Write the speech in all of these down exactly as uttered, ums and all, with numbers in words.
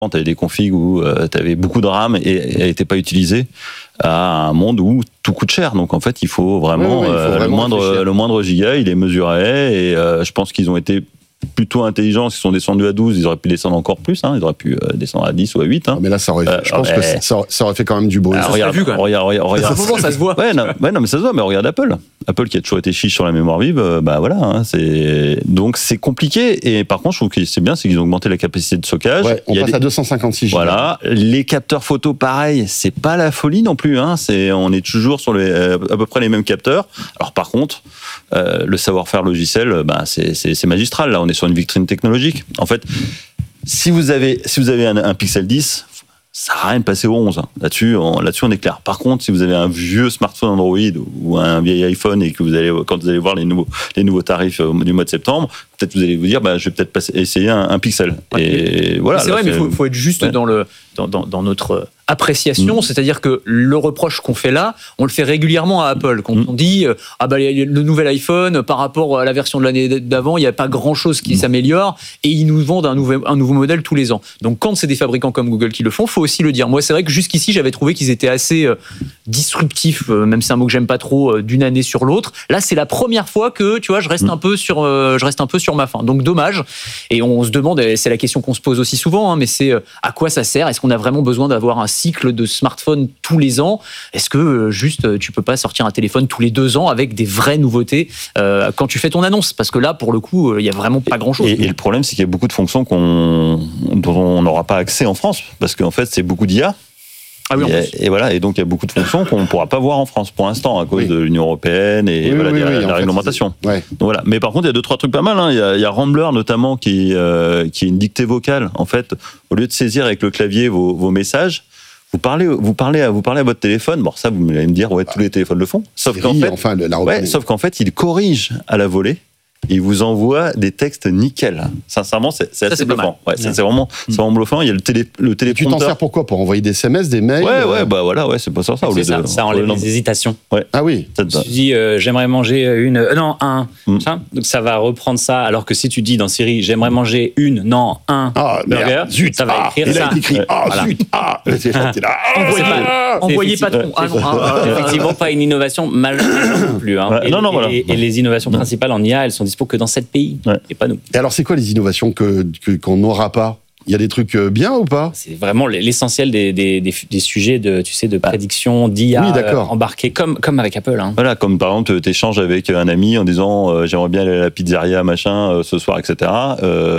tu avais des configs où euh, tu avais beaucoup de RAM et elle n'était pas utilisée, à un monde où tout coûte cher. Donc en fait, il faut vraiment, oui, oui, il faut vraiment euh, le, moindre, le moindre giga, il est mesuré, et euh, je pense qu'ils ont été plutôt intelligents. S'ils sont descendus à douze, ils auraient pu descendre encore plus, hein, ils auraient pu euh, descendre à dix ou à huit. Hein. Mais là, ça aurait, euh, je pense euh, que ça, ça aurait fait quand même du bruit. Ah, ça regarde, vu, quand même. regarde, regarde, regarde. Ça, ça se voit. Ouais non, ouais, non, mais ça se voit, mais regarde Apple. Apple qui a toujours été chiche sur la mémoire vive, euh, bah voilà, hein, c'est... donc c'est compliqué. Et par contre, je trouve que c'est bien, c'est qu'ils ont augmenté la capacité de stockage. Ouais, on il y a passe des... à deux cent cinquante-six giga. Voilà, les capteurs photo, pareil, c'est pas la folie non plus. Hein, c'est, on est toujours sur les, euh, à peu près les mêmes capteurs. Alors par contre, euh, le savoir-faire logiciel, bah, c'est, c'est, c'est magistral. Là, on est sur une vitrine technologique. En fait, si vous avez, si vous avez un, un Pixel dix, ça n'a rien de passer au onze. Là-dessus, on, là-dessus, on est clair. Par contre, si vous avez un vieux smartphone Android ou un vieil iPhone et que vous allez, quand vous allez voir les nouveaux, les nouveaux tarifs du mois de septembre, peut-être vous allez vous dire, bah, je vais peut-être passer, essayer un, un Pixel. Ouais. Et voilà. C'est là, vrai, c'est... mais il faut, faut être juste ouais. dans, le, dans, dans, dans notre appréciation, mmh. c'est-à-dire que le reproche qu'on fait là, on le fait régulièrement à Apple. Quand mmh. on dit, ah bah, le nouvel iPhone, par rapport à la version de l'année d'avant, il n'y a pas grand-chose qui mmh. s'améliore, et ils nous vendent un nouveau, un nouveau modèle tous les ans. Donc quand c'est des fabricants comme Google qui le font, il faut aussi le dire. Moi, c'est vrai que jusqu'ici, j'avais trouvé qu'ils étaient assez euh, disruptifs, euh, même si c'est un mot que j'aime pas trop, euh, d'une année sur l'autre. Là, c'est la première fois que, tu vois, je reste, mmh. un, peu sur, euh, je reste un peu sur ma faim. Donc dommage. Et on se demande, et c'est la question qu'on se pose aussi souvent, hein, mais c'est euh, à quoi ça sert ? Est-ce qu'on a vraiment besoin d'avoir un cycle de smartphone tous les ans ? Est-ce que euh, juste tu peux pas sortir un téléphone tous les deux ans avec des vraies nouveautés euh, quand tu fais ton annonce ? Parce que là, pour le coup, il euh, y a vraiment pas grand-chose. Et, et le problème, c'est qu'il y a beaucoup de fonctions qu'on, dont on n'aura pas accès en France, parce qu'en fait, c'est beaucoup d'I A. Ah oui, et, et voilà, et donc il y a beaucoup de fonctions qu'on ne pourra pas voir en France pour l'instant à cause oui. de l'Union européenne et oui, voilà, oui, oui, la, la réglementation. Fait, ouais. Donc voilà. Mais par contre, il y a deux trois trucs pas mal. Hein. Il y a, il y a Rambler notamment qui euh, qui est une dictée vocale. En fait, au lieu de saisir avec le clavier vos, vos messages, vous parlez, vous parlez, à, vous parlez à votre téléphone. Bon, ça, vous allez me dire, ouais, tous les téléphones le font. Sauf qu'en fait, enfin, la ouais, sauf qu'en fait, il corrige à la volée. Il vous envoie des textes nickel. Sincèrement, c'est, c'est assez ça, c'est bluffant. Ouais, c'est, c'est vraiment, c'est vraiment bluffant. Il y a le télé, le téléprompteur. Tu t'en sers pourquoi ? Pour envoyer des S M S, des mails ? Ouais, ouais, bah voilà, ouais, c'est pas sur ça. C'est ça, de, ça enlève les hésitations. Ouais. Ah oui. Tu dis, euh, j'aimerais manger une, euh, non, un. Mm. Donc ça va reprendre ça. Alors que si tu dis dans Siri, j'aimerais manger une, non, un ah, burger, zut, ça va ah, écrire ça. Il a écrit, ah, voilà. zut, ah, c'est là. Envoyez patron. Effectivement, pas une innovation majeure non plus. Non, non, voilà. Et les innovations principales en I A, elles sont dispo que dans sept pays. Ouais. Et pas nous. Et alors, c'est quoi les innovations que, que, qu'on n'aura pas ? Il y a des trucs bien ou pas ? C'est vraiment l'essentiel des, des, des, des sujets de, tu sais, de prédiction, d'I A oui, euh, embarqués, comme, comme avec Apple. Hein. Voilà, comme par exemple, tu échanges avec un ami en disant euh, j'aimerais bien aller à la pizzeria, machin, euh, ce soir, et cetera.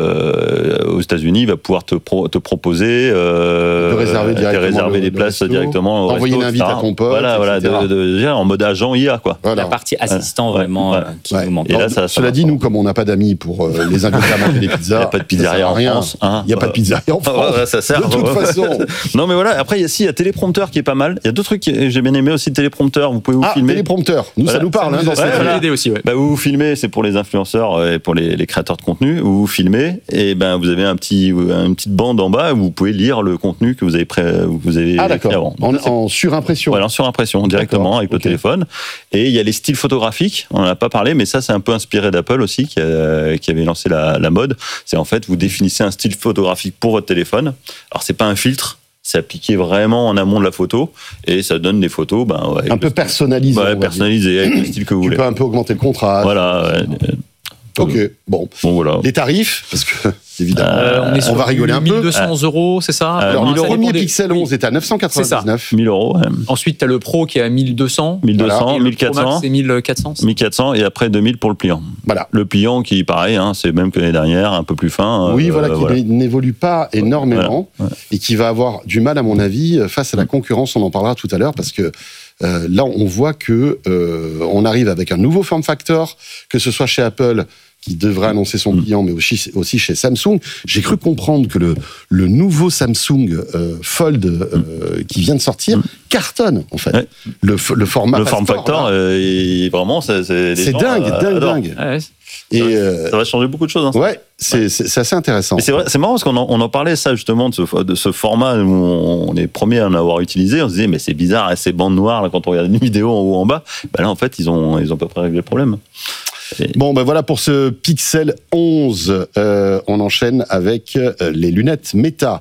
Euh, aux États-Unis, il va pouvoir te, pro, te proposer euh, de réserver, directement réserver le, des places resto, directement. Envoyer une invite à ton pote. Voilà, voilà de, de, de, en mode agent I A, quoi. Voilà. La partie assistant, ouais. vraiment, ouais. euh, qui ouais. nous manque. Et là, ça, cela dit, nous, comme on n'a pas d'amis pour euh, les inviter à manger des pizzas, il n'y a pas de pizzeria en France. Il n'y a pas de pizzeria en France. Ouais, ça sert. De toute façon. Non, mais voilà. Après, il y a si, il y a téléprompteur qui est pas mal. Il y a deux trucs que j'ai bien aimé aussi. Téléprompteur. Vous pouvez vous ah, filmer. Téléprompteur. Nous, voilà. Ça nous parle. Ça hein, nous, dans ouais, cette voilà. idée aussi. Ouais. Bah, vous vous filmez. C'est pour les influenceurs et pour les, les créateurs de contenu. Vous vous filmez et ben vous avez un petit, une petite bande en bas où vous pouvez lire le contenu que vous avez pré, vous avez ah, d'accord. Avant. Donc, en, en surimpression. Voilà, en surimpression directement d'accord. avec okay. le téléphone. Et il y a les styles photographiques. On n'en a pas parlé, mais ça, c'est un peu inspiré d'Apple aussi, qui, a, qui avait lancé la, la mode. C'est en fait, vous définissez un style photographique pour votre téléphone. Alors, c'est pas un filtre, c'est appliqué vraiment en amont de la photo et ça donne des photos ben, ouais, un peu personnalisées. Ouais, personnalisées avec le style que vous tu voulez. Tu peux un peu augmenter le contraste. Voilà. Ouais. Ok, bon. bon voilà. Les tarifs, parce que évidemment, euh, on, est on va rigoler un peu. mille deux cents euros, c'est ça ? Alors, le premier Pixel onze est à neuf cent quatre-vingt-dix-neuf. mille euros. Ouais. Ensuite, tu as le Pro qui est à mille deux cents. mille deux cents, voilà. mille quatre cents. C'est mille quatre cents. mille quatre cents et après deux mille pour le pliant. Voilà. Le pliant qui, pareil, hein, c'est même que l'année dernière, un peu plus fin. Oui, euh, voilà, qui voilà. n'évolue pas énormément voilà. Ouais. et qui va avoir du mal, à mon avis, face à la concurrence. On en parlera tout à l'heure parce que euh, là, on voit que euh, on arrive avec un nouveau form factor, que ce soit chez Apple, qui devrait annoncer son client, mais aussi, aussi chez Samsung. J'ai cru comprendre que le, le nouveau Samsung euh, Fold euh, qui vient de sortir mm. cartonne, en fait. Ouais. Le, le format Le form factor, euh, il, vraiment, c'est... C'est, c'est gens, dingue, euh, dingue, adorent. dingue. Ouais. Et ça, euh, ça va changer beaucoup de choses. Hein. Ouais, c'est, c'est, c'est assez intéressant. Mais c'est, vrai, c'est marrant parce qu'on en, on en parlait, ça, justement, de ce, de ce format où on est premier à en avoir utilisé. On se disait, mais c'est bizarre, hein, ces bandes noires, là, quand on regarde une vidéo en haut, en bas. Ben là, en fait, ils ont, ils ont à peu près réglé le problème. Bon, ben voilà pour ce Pixel onze. Euh, on enchaîne avec euh, les lunettes Meta.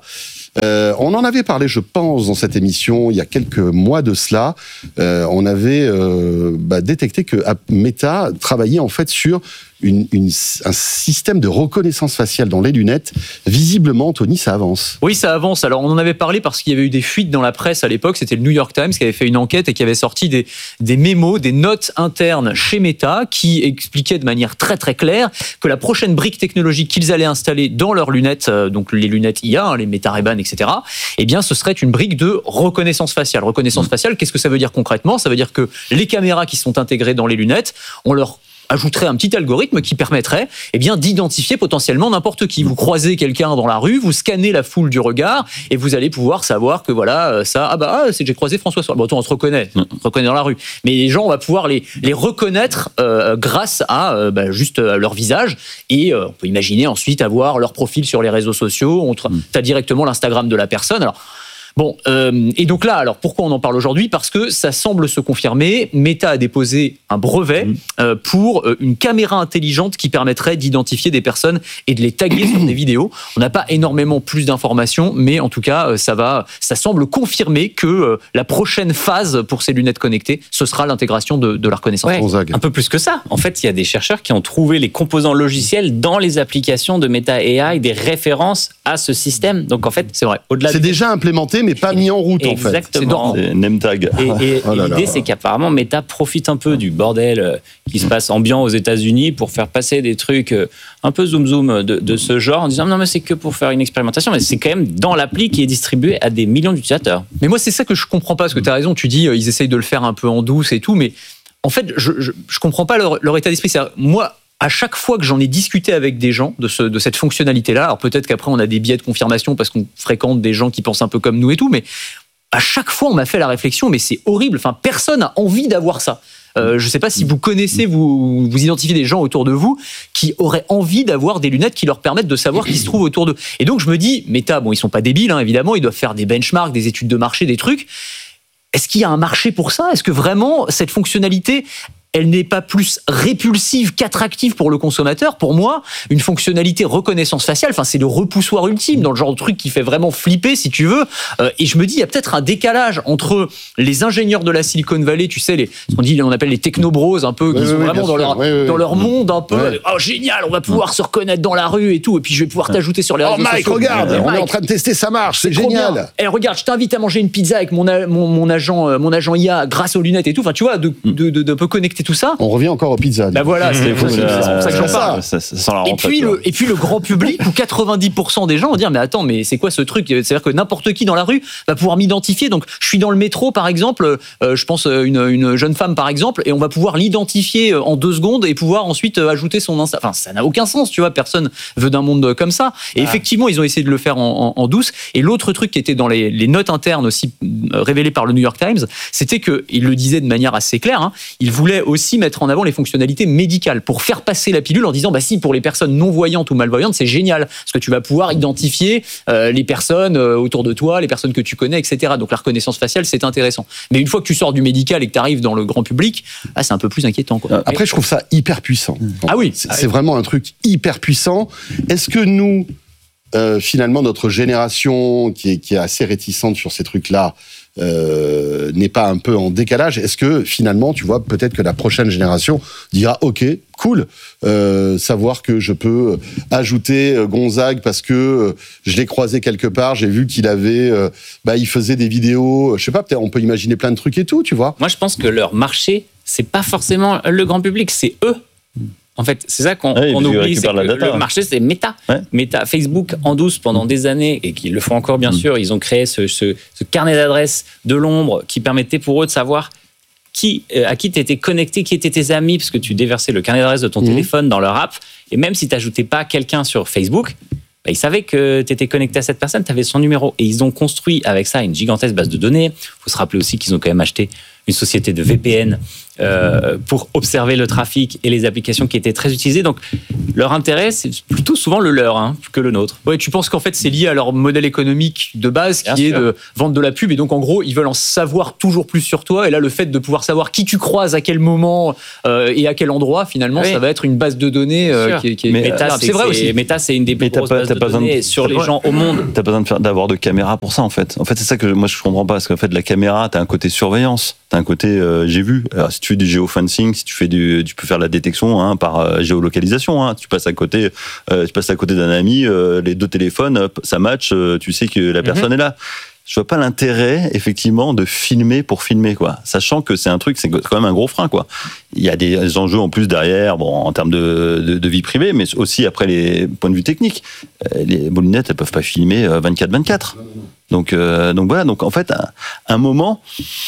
Euh, on en avait parlé, je pense, dans cette émission il y a quelques mois de cela. Euh, on avait euh, bah, détecté que Meta travaillait en fait sur Une, une, un système de reconnaissance faciale dans les lunettes. Visiblement, Tony, ça avance. Oui, ça avance. Alors, on en avait parlé parce qu'il y avait eu des fuites dans la presse à l'époque. C'était le New York Times qui avait fait une enquête et qui avait sorti des, des mémos, des notes internes chez Meta qui expliquaient de manière très très claire que la prochaine brique technologique qu'ils allaient installer dans leurs lunettes, euh, donc les lunettes I A, hein, les Meta Ray-Ban, et cetera, eh bien, ce serait une brique de reconnaissance faciale. Reconnaissance faciale, qu'est-ce que ça veut dire concrètement ? Ça veut dire que les caméras qui sont intégrées dans les lunettes, on leur ajouterait un petit algorithme qui permettrait eh bien, d'identifier potentiellement n'importe qui. Vous croisez quelqu'un dans la rue, vous scannez la foule du regard et vous allez pouvoir savoir que voilà, ça, ah bah, c'est, j'ai croisé François Sorel. Bon, on se reconnaît, on se reconnaît dans la rue. Mais les gens, on va pouvoir les, les reconnaître euh, grâce à euh, bah, juste euh, leur visage et euh, on peut imaginer ensuite avoir leur profil sur les réseaux sociaux. On tra- t'as directement l'Instagram de la personne. Alors, Bon, euh, et donc là, alors pourquoi on en parle aujourd'hui ? Parce que ça semble se confirmer. Meta a déposé un brevet mmh. euh, pour euh, une caméra intelligente qui permettrait d'identifier des personnes et de les taguer sur des vidéos. On n'a pas énormément plus d'informations, mais en tout cas, euh, ça va, ça semble confirmer que euh, la prochaine phase pour ces lunettes connectées, ce sera l'intégration de, de la reconnaissance. Ouais, un peu plus que ça. En fait, il y a des chercheurs qui ont trouvé les composants logiciels dans les applications de Meta A I, des références à ce système. Donc en fait, c'est vrai. Au-delà, c'est de... déjà implémenté, mais pas mis en route. Exactement. En fait. C'est, c'est name tag. Et, et, oh là et l'idée, là. c'est qu'apparemment, Meta profite un peu du bordel qui se passe ambiant aux États-Unis pour faire passer des trucs un peu zoom zoom de, de ce genre en disant non mais c'est que pour faire une expérimentation, mais c'est quand même dans l'appli qui est distribuée à des millions d'utilisateurs. Mais moi, c'est ça que je comprends pas, parce que tu as raison. Tu dis ils essayent de le faire un peu en douce et tout, mais en fait, je je, je comprends pas leur, leur état d'esprit. C'est moi. À chaque fois que j'en ai discuté avec des gens de, ce, de cette fonctionnalité-là, alors peut-être qu'après on a des biais de confirmation parce qu'on fréquente des gens qui pensent un peu comme nous et tout, mais à chaque fois on m'a fait la réflexion, mais c'est horrible, enfin personne n'a envie d'avoir ça. Euh, je ne sais pas si vous connaissez, vous, vous identifiez des gens autour de vous qui auraient envie d'avoir des lunettes qui leur permettent de savoir qui se trouve autour d'eux. Et donc je me dis, Meta, bon ils sont pas débiles, hein, évidemment, ils doivent faire des benchmarks, des études de marché, des trucs. Est-ce qu'il y a un marché pour ça ? Est-ce que vraiment cette fonctionnalité, elle n'est pas plus répulsive qu'attractive pour le consommateur? Pour moi, une fonctionnalité reconnaissance faciale, enfin, c'est le repoussoir ultime dans le genre de truc qui fait vraiment flipper, si tu veux. Euh, et je me dis, il y a peut-être un décalage entre les ingénieurs de la Silicon Valley, tu sais, les, ce qu'on dit, on appelle les technobros, un peu, qui oui, sont oui, vraiment dans leur, oui, oui, dans leur monde, un peu. Oui. Oh, génial, on va pouvoir oui. se reconnaître dans la rue et tout. Et puis, je vais pouvoir t'ajouter sur les réseaux sociaux. Oh, Mike, sociaux. regarde, Et on Mike, est en train de tester, ça marche, c'est, c'est génial. Et regarde, je t'invite à manger une pizza avec mon, mon, mon agent, mon agent I A grâce aux lunettes et tout. Enfin, tu vois, de, de, de, de peu connecter tout ça. On revient encore aux pizzas. Bah voilà, c'est, c'est, c'est pour ça que j'en parle. Ça, ça, ça et, puis le, et puis le grand public, où quatre-vingt-dix pour cent des gens vont dire mais attends, mais c'est quoi ce truc ? C'est-à-dire que n'importe qui dans la rue va pouvoir m'identifier. Donc je suis dans le métro par exemple, euh, je pense une, une jeune femme par exemple, et on va pouvoir l'identifier en deux secondes et pouvoir ensuite ajouter son Insta. Enfin ça n'a aucun sens, tu vois. Personne veut d'un monde comme ça. Et ah. effectivement ils ont essayé de le faire en, en, en douce. Et l'autre truc qui était dans les, les notes internes aussi révélées par le New York Times, c'était que il le disait de manière assez claire. Hein, il voulait aussi mettre en avant les fonctionnalités médicales pour faire passer la pilule en disant bah si pour les personnes non voyantes ou malvoyantes c'est génial parce que tu vas pouvoir identifier euh, les personnes euh, autour de toi, les personnes que tu connais, et cetera. Donc la reconnaissance faciale c'est intéressant. Mais une fois que tu sors du médical et que tu arrives dans le grand public, ah, c'est un peu plus inquiétant quoi. Après je trouve ça hyper puissant. Ah oui, c'est, c'est vraiment un truc hyper puissant. Est-ce que nous euh, finalement notre génération qui est, qui est assez réticente sur ces trucs-là Euh, n'est pas un peu en décalage? Est-ce que finalement, tu vois, peut-être que la prochaine génération dira ok, cool, euh, savoir que je peux ajouter Gonzague parce que je l'ai croisé quelque part, j'ai vu qu'il avait, euh, bah, il faisait des vidéos, je sais pas, peut-être on peut imaginer plein de trucs et tout, tu vois. Moi, je pense que leur marché, c'est pas forcément le grand public, c'est eux. En fait, c'est ça qu'on, ouais, qu'on oublie, c'est que la data, le marché, c'est Meta. Ouais. Meta, Facebook, en douce, pendant des années, et qu'ils le font encore, bien mmh. sûr, ils ont créé ce, ce, ce carnet d'adresses de l'ombre qui permettait pour eux de savoir qui, euh, à qui tu étais connecté, qui étaient tes amis, parce que tu déversais le carnet d'adresses de ton mmh. téléphone dans leur app, et même si tu n'ajoutais pas quelqu'un sur Facebook, bah, ils savaient que tu étais connecté à cette personne, tu avais son numéro. Et ils ont construit avec ça une gigantesque base de données. Il faut se rappeler aussi qu'ils ont quand même acheté une société de V P N euh, pour observer le trafic et les applications qui étaient très utilisées. Donc, leur intérêt, c'est plutôt souvent le leur hein, que le nôtre. Ouais, tu penses qu'en fait, c'est lié à leur modèle économique de base, qui Bien est sûr. de vendre de la pub. Et donc, en gros, ils veulent en savoir toujours plus sur toi. Et là, le fait de pouvoir savoir qui tu croises, à quel moment euh, et à quel endroit, finalement, Oui. ça va être une base de données euh, qui est, qui est Mais énorme. Meta, c'est, c'est vrai c'est- aussi. Meta, c'est une des plus Mais t'as grosses pas- bases t'as de pas besoin de- données sur les Ouais. gens au monde. T'as pas besoin de faire, d'avoir de caméra pour ça en fait. En fait, c'est ça que moi je comprends pas parce qu'en fait la caméra, t'as un côté surveillance, t'as un côté euh, j'ai vu. Alors, si tu fais du géofencing, si tu fais du, tu peux faire de la détection hein, par euh, géolocalisation. Hein. Tu passes à côté, euh, tu passes à côté d'un ami, euh, les deux téléphones, hop, ça match, euh, tu sais que la personne est là. Je vois pas l'intérêt, effectivement, de filmer pour filmer, quoi. Sachant que c'est un truc, c'est quand même un gros frein, quoi. Il y a des enjeux en plus derrière, bon, en termes de, de, de vie privée, mais aussi après les points de vue techniques. Euh, Les moulinettes, elles peuvent pas filmer vingt-quatre vingt-quatre. Donc, euh, donc voilà. Donc en fait, à un moment,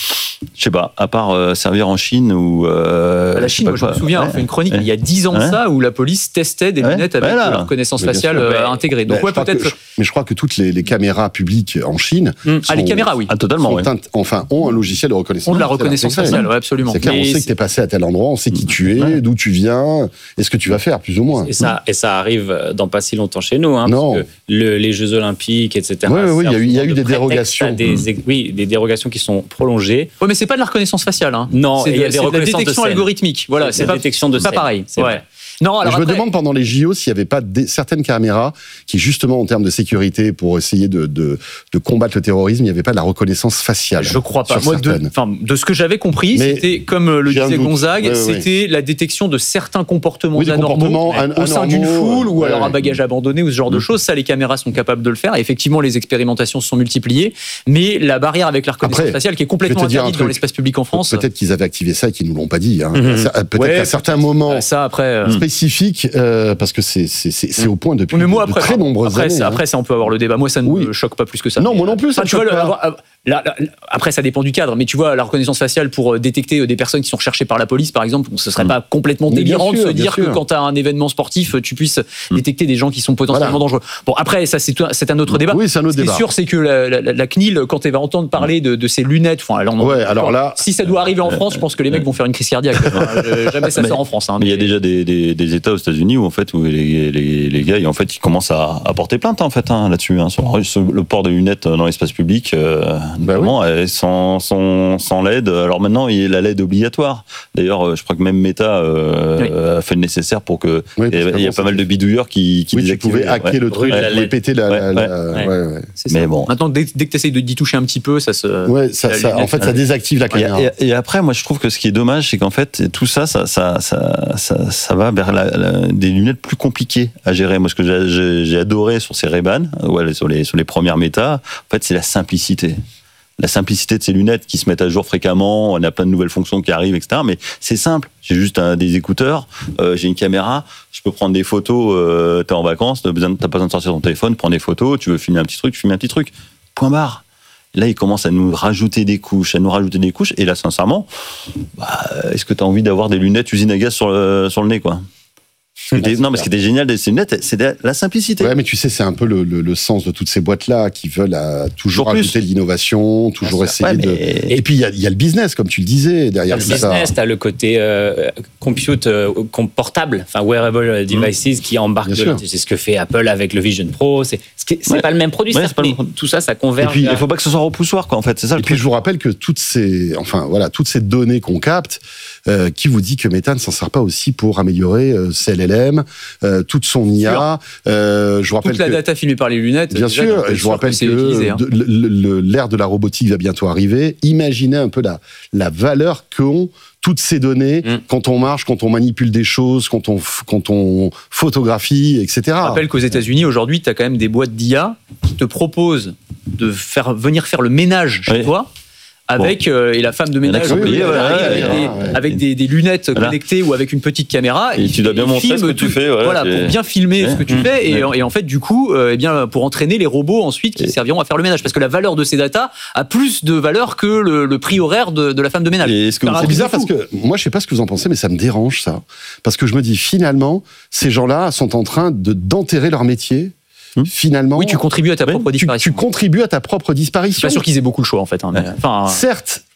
je sais pas, à part euh, servir en Chine ou euh, La je sais Chine, pas moi, je me quoi. souviens, on Ouais. a fait une chronique Ouais. il y a dix ans de Ouais. ça, où la police testait des Ouais. lunettes avec Ouais, là. de la reconnaissance Mais bien faciale sûr. euh, Ouais. intégrée. Ben, Donc, ouais, je crois peut-être. que je- mais je crois que toutes les, les caméras publiques en Chine, Hum. Ah, les sont- caméras, oui. Ah, totalement, sont ouais. int- enfin, ont un logiciel de reconnaissance. Ont de la faciale. reconnaissance C'est clair. faciale, ouais, absolument. C'est clair, on Mais sait que c'est- t'es passé à tel endroit, on sait qui tu es, Ouais. d'où tu viens, et ce que tu vas faire, plus ou moins. Et ça, et ça arrive dans pas si longtemps chez nous. Hein, Non. Parce que le- les Jeux Olympiques, et cetera. Ouais, ouais, ouais, il y a eu- il y a servent eu de des prétexte dérogations. à Des, oui, des dérogations qui sont prolongées. Ouais, mais c'est pas de la reconnaissance faciale. Hein. Non, c'est et il y de, a des c'est de la reconnaissances de détection scène. algorithmique. Voilà, C'est c'est de pas, la détection de c'est pas scène, pareil. c'est Ouais. vrai. Non, Mais alors je me après- demande pendant les J O s'il n'y avait pas des, certaines caméras qui, justement, en termes de sécurité, pour essayer de, de, de combattre le terrorisme, il n'y avait pas de la reconnaissance faciale. Je crois pas. sur Moi, de, certaines. enfin, de ce que j'avais compris, Mais c'était, comme euh, le j'ai un disait doute. Gonzague, Ouais, ouais, c'était la détection de certains comportements Oui, des anormaux comportements an- au sein d'une anormaux, foule ou ouais, alors ouais. un bagage abandonné ou ce genre de Mm. choses. Ça, les caméras sont capables de le faire. Et effectivement, les expérimentations se sont multipliées. Mais la barrière avec la reconnaissance Après, faciale, qui est je complètement vais te dire un interdite dans truc. l'espace public en France, Peut-être qu'ils avaient activé ça et qu'ils nous l'ont pas dit. Hein. Mhm. Ça- Peut-être Ouais, qu'à certains moments euh, ça après. euh, spécifiques, euh, parce que c'est c'est- c'est- c'est au point depuis Mais moi, de après, très nombreuses après, années. ça, hein. après, ça, on peut avoir le débat. Moi, ça ne Oui. me choque pas plus que ça. Non, moi non plus, ça Enfin, me tu vois, choque le- pas. la- la- la- après, ça dépend du cadre. Mais tu vois, la reconnaissance faciale pour euh, détecter euh, des personnes qui sont recherchées par la police, par exemple, ce serait Mm. pas complètement Mais bien délirant de sûr, se bien dire que sûr. quand tu as un événement sportif, tu puisses Mm. détecter des gens qui sont potentiellement Voilà. dangereux. Bon, après, ça, c'est c'est un autre débat. Oui, c'est un autre Ce qui est débat. sûr, c'est que la, la- la C N I L, quand elle va entendre parler de, de ces lunettes, enfin, elle en Ouais, alors là- si ça doit arriver en France, je pense que les mecs vont faire une crise cardiaque. Enfin, euh, jamais ça Mais- sort en France. hein. Mais il y a déjà des, des, des États aux États-Unis où en fait où les, les, les gars, en fait, ils commencent à, à porter plainte en fait hein, là-dessus, hein, sur, sur le port de lunettes dans l'espace public, euh, Bah notamment euh, sans, sans, sans L E D. Alors maintenant, il y a la L E D obligatoire. D'ailleurs, euh, je crois que même Meta euh, Oui. a fait le nécessaire pour que Oui, il y parce a, il y a qu'avant, pas mal de bidouilleurs qui, qui Oui, tu désactivaient, pouvais hacker ouais. le truc, Ouais, tu la pouvais L E D. péter la... Ouais, la- ouais. la- Ouais. ouais, ouais. C'est ça. Mais bon. Maintenant, dès, dès que tu essayes de d'y toucher un petit peu, ça se. Ouais, ça, La ça- en lunette, fait, ça ouais. désactive la Et, caméra. et- et après, moi, je trouve que ce qui est dommage, c'est qu'en fait, tout ça, ça, ça, ça, ça, ça va vers la- la- des lunettes plus compliquées à gérer. Moi, ce que j'ai- j'ai j'ai adoré sur ces Ray-Ban, ouais, sur les, sur les premières méta, en fait, c'est la simplicité. La simplicité de ces lunettes qui se mettent à jour fréquemment, on a plein de nouvelles fonctions qui arrivent, et cetera. Mais c'est simple. J'ai juste un, des écouteurs, euh, j'ai une caméra, je peux prendre des photos, euh, t'es en vacances, t'as besoin- t'as pas besoin de sortir ton téléphone, prends des photos, tu veux filmer un petit truc, tu filmes un petit truc. Point barre. Là, ils commencent à nous rajouter des couches, à nous rajouter des couches. Et là, sincèrement, bah, est-ce que tu as envie d'avoir des lunettes usine à gaz sur le, sur le nez, quoi? Ce qui était- non, mais ce qui était génial de ces lunettes, c'est de la simplicité. Ouais, mais tu sais, c'est un peu le, le- le sens de toutes ces boîtes-là qui veulent euh, toujours Toujours plus. ajouter de l'innovation, toujours Bien sûr. essayer Ouais, de. mais- Et puis il y, a- il y a le business, comme tu le disais, derrière Le tout ça. business, tu as le côté euh, compute euh, com- portable, enfin wearable devices qui embarquent. Bien de- sûr. c'est ce que fait Apple avec le Vision Pro. C'est ce qui est- c'est Ouais. pas le même produit, Ouais, certes, c'est pas le mais même- tout ça, ça Et converge. puis, il vers- faut pas que ce soit repoussoir, quoi, en fait. C'est ça Et le puis truc. je vous rappelle que toutes ces, enfin voilà, toutes ces données qu'on capte, euh, qui vous dit que Meta ne s'en sert pas aussi pour améliorer euh, ses L L M, euh, toute son I A. Euh, je vous rappelle Toute la que data filmée par les lunettes. bien déjà, sûr, donc, et je vous rappelle que c'est utilisé, hein. de- le- le- l'ère de la robotique va bientôt arriver. Imaginez un peu la la valeur qu'ont toutes ces données Mm. quand on marche, quand on manipule des choses, quand on f- quand on photographie, et cetera. Je rappelle qu'aux États-Unis, aujourd'hui, tu as quand même des boîtes d'I A qui te proposent de faire, venir faire le ménage chez Oui. toi. Avec euh, et la femme de en a ménage qui sont euh, payés, elle ouais, arrive ouais, avec, ouais, des, ouais. avec des, des lunettes Voilà. connectées ou avec une petite caméra Et tu dois bien il montrer ce filme que tu fais, voilà, voilà, c'est- pour bien filmer Ouais. ce que tu Mmh. fais et, Ouais. en- et en fait du coup euh, eh bien pour entraîner les robots ensuite qui Et- serviront à faire le ménage parce que la valeur de ces datas a plus de valeur que le, le prix horaire de, de la femme de ménage. Et est-ce que Par vous- un C'est truc bizarre de parce fou. que moi je sais pas ce que vous en pensez, mais ça me dérange ça, parce que je me dis finalement ces gens-là sont en train de d'enterrer leur métier. Hmm. Finalement, Oui, tu contribues à ta Oui, propre tu, disparition. tu contribues à ta propre Je suis disparition. pas sûr qu'ils aient beaucoup le choix en fait. hein, mais- enfin, Certes,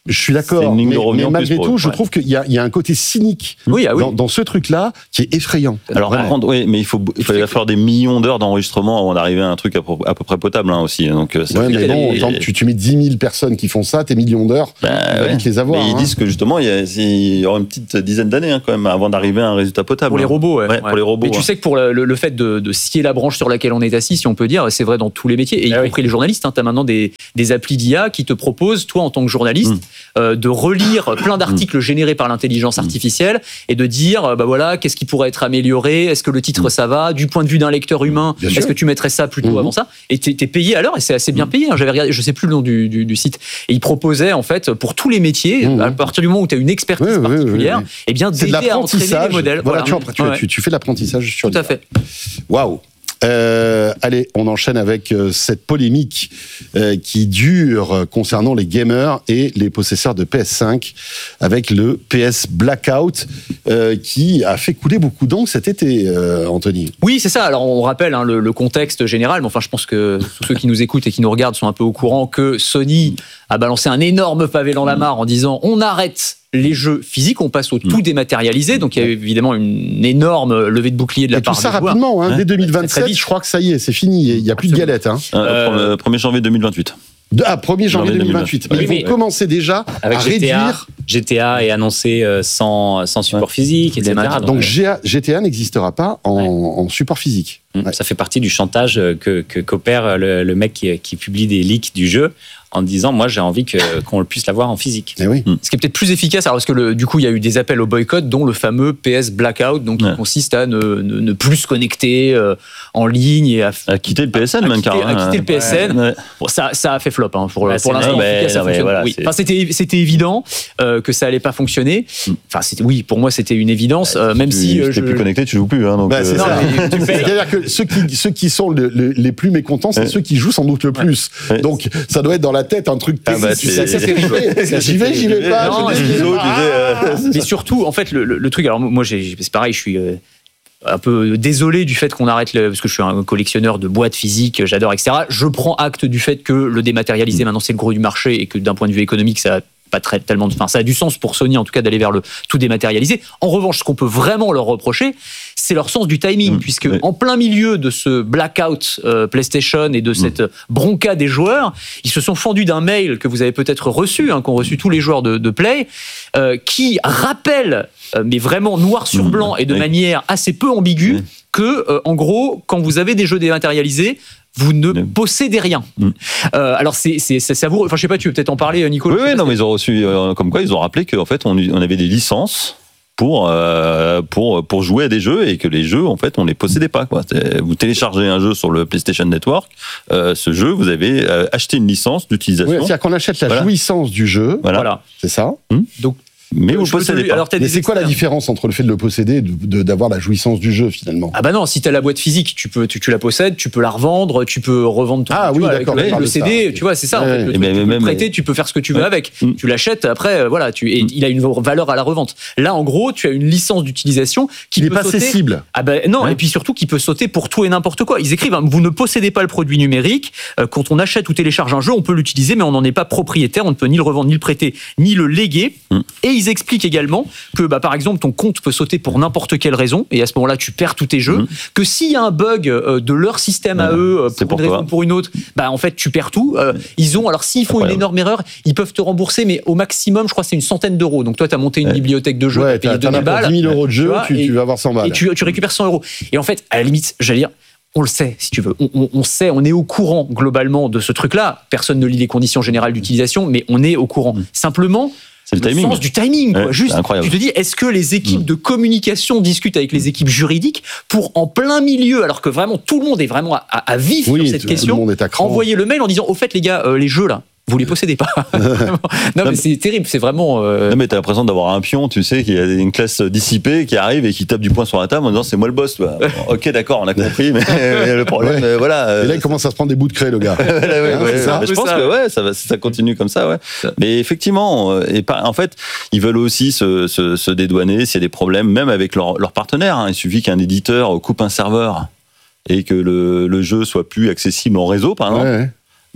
Je suis d'accord, C'est une ligne mais, de revenu mais en malgré plus pour tout, eux. je Ouais. trouve qu'il y a, il y a un côté cynique Oui, ah oui. dans, dans ce truc-là qui est effrayant. Alors, Vraiment. prendre, oui, mais il faut, il va falloir des millions d'heures d'enregistrement avant d'arriver à un truc à peu, à peu près potable, hein, aussi. Donc, ça Ouais, fait mais qu'il y a bon, des- tant que tu, tu mets dix mille personnes qui font ça, tes millions d'heures, Bah, tu vas ouais. vite les avoir. Mais ils hein. disent que justement, il y, a, il y aura une petite dizaine d'années, hein, quand même, avant d'arriver à un résultat potable. Pour les hein. robots, ouais. Ouais, pour les robots, Mais tu ouais. sais que pour le, le- le fait de, de scier la branche sur laquelle on est assis, si on peut dire, c'est vrai dans tous les métiers, et y Ah oui. compris les journalistes. Hein, tu as maintenant des, des applis d'I A qui te proposent, toi en tant que journaliste, Mm. euh, de relire plein d'articles générés par l'intelligence artificielle et de dire, euh, bah voilà, qu'est-ce qui pourrait être amélioré, est-ce que le titre Mm. ça va, du point de vue d'un lecteur humain, Bien est-ce sûr. que tu mettrais ça plutôt Mhm. avant ça, et tu es payé à l'heure, et c'est assez bien payé. Hein, j'avais regardé, je sais plus le nom du, du, du site, et ils proposaient en fait pour tous les métiers, Mhm. à partir du moment où tu as une expertise Oui, oui, oui, particulière, oui, oui. et bien C'est de d'aider à entraîner les l'apprentissage. modèles. Voilà, tu, tu, Ouais. tu, tu fais de l'apprentissage sur Tout à l'I A. fait. Waouh. Euh, allez, on enchaîne avec euh, cette polémique euh, qui dure euh, concernant les gamers et les possesseurs de P S cinq avec le P S Blackout euh, qui a fait couler beaucoup d'encre cet été, euh, Anthony. Oui, c'est ça. Alors, on rappelle hein, le, le contexte général, mais enfin, je pense que tous ceux qui nous écoutent et qui nous regardent sont un peu au courant que Sony a balancé un énorme pavé dans la mare en disant on arrête les jeux physiques, on passe au tout dématérialisé. Donc, il y a eu évidemment une énorme levée de bouclier de la Et tout part ça des joueurs. rapidement, hein, Ouais. dès deux mille Très vingt-sept, vite. je crois que ça y est, c'est fini, il n'y a plus de Absolument. galette. Hein. Euh, Euh, le premier janvier deux mille vingt-huit. De- ah, premier janvier Janvier deux mille vingt-huit. deux mille Ils vingt-huit. vont commencer déjà Avec à G T A, réduire. G T A est annoncé euh, sans, sans support physique, et cetera. maths. Donc G A G T A n'existera pas en, en support physique. Mm. Ouais. Ça fait partie du chantage euh, que, que qu'opère le, le mec qui, qui publie des leaks du jeu en disant moi j'ai envie que, qu'on puisse l'avoir en physique. Eh oui. Ce qui est peut-être plus efficace, alors parce que le, du coup, il y a eu des appels au boycott, dont le fameux P S Blackout, donc Ouais. qui consiste à ne, ne, ne plus se connecter euh, en ligne et à, À quitter le P S N, à même, quitter, carrément. à quitter le P S N. Ouais. Bon, ça, ça a fait flop hein, pour, Bah, pour c'est l'instant. non, en mais- tout cas, ça non, mais fonctionne. voilà, Oui. c'est- Enfin, c'était, c'était évident euh, que ça allait pas fonctionner. Enfin, c'était, oui, pour moi, c'était une évidence, euh, même Tu- si euh, t'es je- plus connecté, tu joues plus. Hein, donc, Bah, c'est euh, ça. mais tu payes. C'est-à-dire que ceux qui, ceux qui sont le- le- les plus mécontents, c'est Ouais. ceux qui jouent sans doute le plus. Ouais. Donc, ça doit être dans la tête un truc Ah bah, terrible. Tu c'est- sais, c'est terrible. J'y vais, j'y vais pas. Non, j'y mais- vais, j'y vais Iso, pas. tu sais, euh, Mais surtout, en fait, le, le- le truc, alors moi, j'ai, c'est pareil, je suis euh, un peu désolé du fait qu'on arrête, le, parce que je suis un collectionneur de boîtes physiques, j'adore, et cetera. Je prends acte du fait que le dématérialisé, maintenant, c'est le gros du marché et que d'un point de vue économique, ça a pas très, tellement de, enfin, ça a du sens pour Sony, en tout cas, d'aller vers le tout dématérialisé. En revanche, ce qu'on peut vraiment leur reprocher, c'est leur sens du timing, Mmh, puisque ouais. en plein milieu de ce blackout euh, PlayStation et de cette bronca des joueurs, ils se sont fendus d'un mail que vous avez peut-être reçu, hein, qu'ont reçu tous les joueurs de, de Play, euh, qui rappelle, euh, mais vraiment noir sur Mmh, blanc et de ouais. manière assez peu ambiguë, Ouais. que, euh, en gros, quand vous avez des jeux dématérialisés, vous ne Ouais. possédez rien. Mmh. Euh, alors, c'est, c'est, c'est savoureux. Enfin, je sais pas, tu veux peut-être en parler, Nico. Oui, Je sais oui, pas non, si- mais ils ont reçu, euh, comme quoi, ils ont rappelé qu'en fait, on, on avait des licences pour, euh, pour, pour jouer à des jeux et que les jeux, en fait, on les possédait pas, quoi. C'est- Vous téléchargez un jeu sur le PlayStation Network, euh, ce jeu, vous avez euh, acheté une licence d'utilisation, Oui, c'est-à-dire qu'on achète la Voilà. jouissance du jeu, voilà. Voilà. c'est ça. Donc, Mais vous je peux te possédez le- pas. alors, t'as Mais des c'est quoi la experts. différence entre le fait de le posséder et de- de- d'avoir la jouissance du jeu finalement? Ah bah non, si tu as la boîte physique, tu peux tu, tu la possèdes, tu peux la revendre, tu peux revendre ton Ah tu oui, vois, d'accord, avec on le, parle le de ça. C D, tu vois, c'est ça en Ouais, fait, ouais. le Et truc, mais tu peux même- le prêter, tu peux faire ce que tu veux Ouais. avec. Mm. Tu l'achètes après euh, voilà, tu et Mm. il a une valeur à la revente. Là en gros, tu as une licence d'utilisation qui Il n'est peut pas sauter. cessible. Ah ben non, Ouais. et puis surtout qui peut sauter pour tout et n'importe quoi. Ils écrivent hein, vous ne possédez pas le produit numérique, euh, quand on achète ou télécharge un jeu, on peut l'utiliser mais on n'en est pas propriétaire, on ne peut ni le revendre, ni le prêter, ni le léguer. Mm. Et ils expliquent également que bah par exemple ton compte peut sauter pour n'importe quelle raison et à ce moment-là tu perds tous tes jeux, Mm. que s'il y a un bug euh, de leur système à Ouais, eux euh, c'est pour pour une raison toi. ou pour une autre, bah en fait tu perds tout. Euh, ils ont alors s'ils font une Incroyable. énorme erreur, ils peuvent te rembourser mais au maximum je crois que c'est une centaine d'euros. Donc toi tu as monté une Ouais. bibliothèque de jeux, Ouais, tu as payé t'as- t'en deux as mille pour balles. dix mille euros de jeu, vois, tu, et- tu vas avoir cent balles. Et tu, tu récupères cent euros. Et en fait, à la limite, j'allais dire, on le sait, si tu veux. On, on- on sait, on est au courant globalement de ce truc-là. Personne ne lit les conditions générales d'utilisation, mais on est au courant. Simplement, C'est le timing. sens du timing. Quoi. Ouais, Juste, c'est incroyable. tu te dis, est-ce que les équipes de communication discutent avec les équipes juridiques pour, en plein milieu, alors que vraiment tout le monde est vraiment à, à- à vif Oui, sur cette tout le question, monde est à cran. envoyer le mail en disant, au fait, les gars, euh, les jeux là, vous les possédez pas. Vraiment. non, mais c'est terrible. C'est vraiment. euh, Non, mais t'as l'impression d'avoir un pion, tu sais, qui a une classe dissipée, qui arrive et qui tape du poing sur la table en disant c'est moi le boss. Toi. Bon, ok, d'accord, on a compris, mais le problème, Ouais. euh, voilà. euh, Et là, il commence à se prendre des bouts de craie, le gars. Ouais, ouais, Hein, ouais, c'est ça, mais je c'est pense ça. que ouais, ça, va, ça continue comme ça, ouais. Mais effectivement, euh, et pas, en fait, ils veulent aussi se, se, se dédouaner s'il y a des problèmes, même avec leurs leur partenaires. Hein. Il suffit qu'un éditeur coupe un serveur et que le, le jeu soit plus accessible en réseau, par exemple. Ouais, ouais.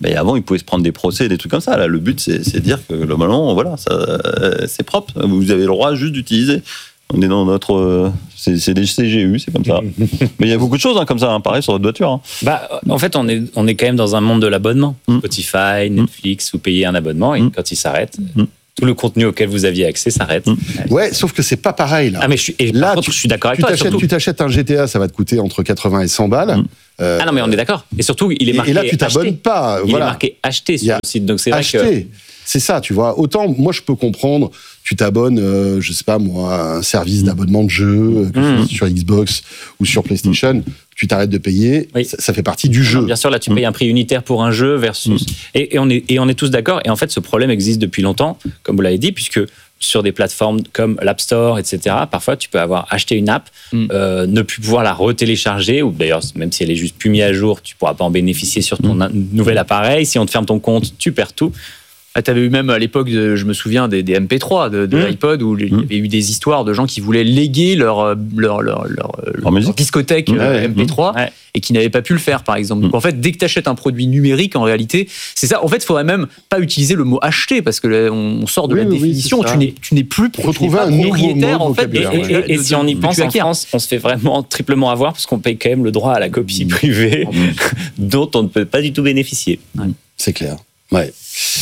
Mais avant, ils pouvaient se prendre des procès, des trucs comme ça. Là, le but, c'est, c'est de dire que globalement, voilà, ça, euh, c'est propre. Vous avez le droit juste d'utiliser. On est dans notre, euh, c'est, c'est des C G U, c'est comme ça. Mais il y a beaucoup de choses hein, comme ça, hein, pareil sur votre voiture. Hein. Bah, en fait, on est, on est quand même dans un monde de l'abonnement. Mm. Spotify, Netflix, mm. vous payez un abonnement et mm. quand il s'arrête, mm. tout le contenu auquel vous aviez accès s'arrête. Mm. Ouais, sauf que c'est pas pareil là. Ah mais je suis, et là, par contre, tu, je suis d'accord avec tu toi. T'achètes, tu t'achètes un G T A, ça va te coûter entre quatre-vingts et cent balles. Mm. Euh, ah non mais on est d'accord. Et surtout, il est marqué. Et là, tu t'abonnes acheté. pas. Il voilà. est marqué acheter sur le site, donc c'est acheter. vrai que. C'est ça, tu vois. Autant, moi, je peux comprendre, tu t'abonnes, euh, je sais pas moi, à un service d'abonnement de jeu, mmh. sur Xbox ou sur PlayStation, mmh. tu t'arrêtes de payer, oui. ça, ça fait partie du jeu. Bien sûr, là, tu payes un prix unitaire pour un jeu versus... Mmh. Et, et, on est, et on est tous d'accord. Et en fait, ce problème existe depuis longtemps, comme vous l'avez dit, puisque sur des plateformes comme l'App Store, et cetera, parfois, tu peux avoir acheté une app, mmh. euh, ne plus pouvoir la retélécharger, ou d'ailleurs, même si elle est juste plus mise à jour, tu pourras pas en bénéficier sur ton mmh. nouvel appareil. Si on te ferme ton compte, tu perds tout. Ah, tu avais eu même à l'époque, de, je me souviens, des, des M P trois de, de mmh. l'iPod où il y avait eu des histoires de gens qui voulaient léguer leur, leur, leur, leur, leur, leur discothèque mmh. euh, M P trois mmh. et qui n'avaient pas pu le faire, par exemple. Donc, en fait, dès que tu achètes un produit numérique, en réalité, c'est ça. En fait, il faudrait même pas utiliser le mot acheter parce que là, on sort de oui, la oui, définition. Oui, tu, n'es, tu n'es plus retrouver un propriétaire, en fait. Et, et, et, et si on y pense, en France, on se fait vraiment triplement avoir parce qu'on paye quand même le droit à la copie privée dont on ne peut pas du tout bénéficier. Ouais. C'est clair. Ouais.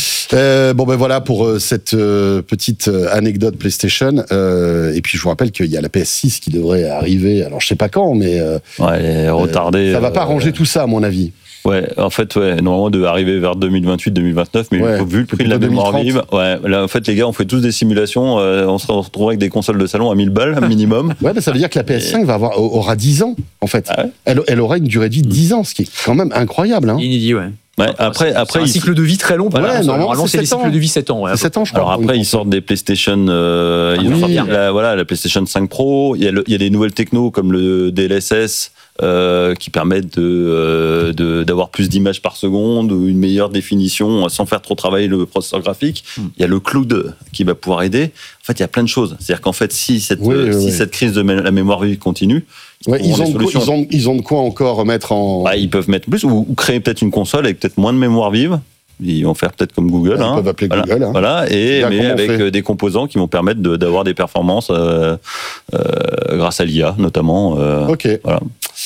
Euh, bon ben voilà pour euh, cette euh, petite euh, anecdote PlayStation. Euh, et puis je vous rappelle qu'il y a la P S six qui devrait arriver. Alors je sais pas quand, mais euh, ouais, elle est retardée. Euh, ça va pas arranger tout ça, à mon avis. Ouais, en fait, ouais, normalement devait arriver vers deux mille vingt-huit deux mille vingt-neuf, mais ouais, vu le prix de la mémoire vive, ouais, là en fait les gars, on fait tous des simulations. Euh, on se retrouve avec des consoles de salon à mille balles minimum. Ouais, mais ça veut dire que la P S cinq et... va avoir aura dix ans en fait. Ah ouais elle, elle aura une durée de vie de dix ans, ce qui est quand même incroyable. Hein. Inédit, ouais. Ouais, après, après, c'est un cycle de vie très long. Voilà, ouais, normalement, normalement c'est, c'est des cycles de vie sept ans. Ouais, sept ans, je crois. Alors après, ils sortent des PlayStation. Euh, ah, ils oui, sortent la, voilà, la PlayStation cinq Pro. Il y a, le, il y a des nouvelles technos comme le D L S S euh, qui permettent de, euh, de, d'avoir plus d'images par seconde ou une meilleure définition sans faire trop travailler le processeur graphique. Mm. Il y a le cloud qui va pouvoir aider. En fait, il y a plein de choses. C'est-à-dire qu'en fait, si cette, oui, euh, oui, si oui. cette crise de la mémoire vive continue, ouais, ils, ont quoi, ils, ont, ils ont de quoi encore mettre en... Bah, ils peuvent mettre plus ou, ou créer peut-être une console avec peut-être moins de mémoire vive. Ils vont faire peut-être comme Google. Ils hein. peuvent appeler voilà. Google. Hein. Voilà, et, mais avec fait. des composants qui vont permettre de, d'avoir des performances euh, euh, grâce à l'I A, notamment. Euh, ok. Voilà.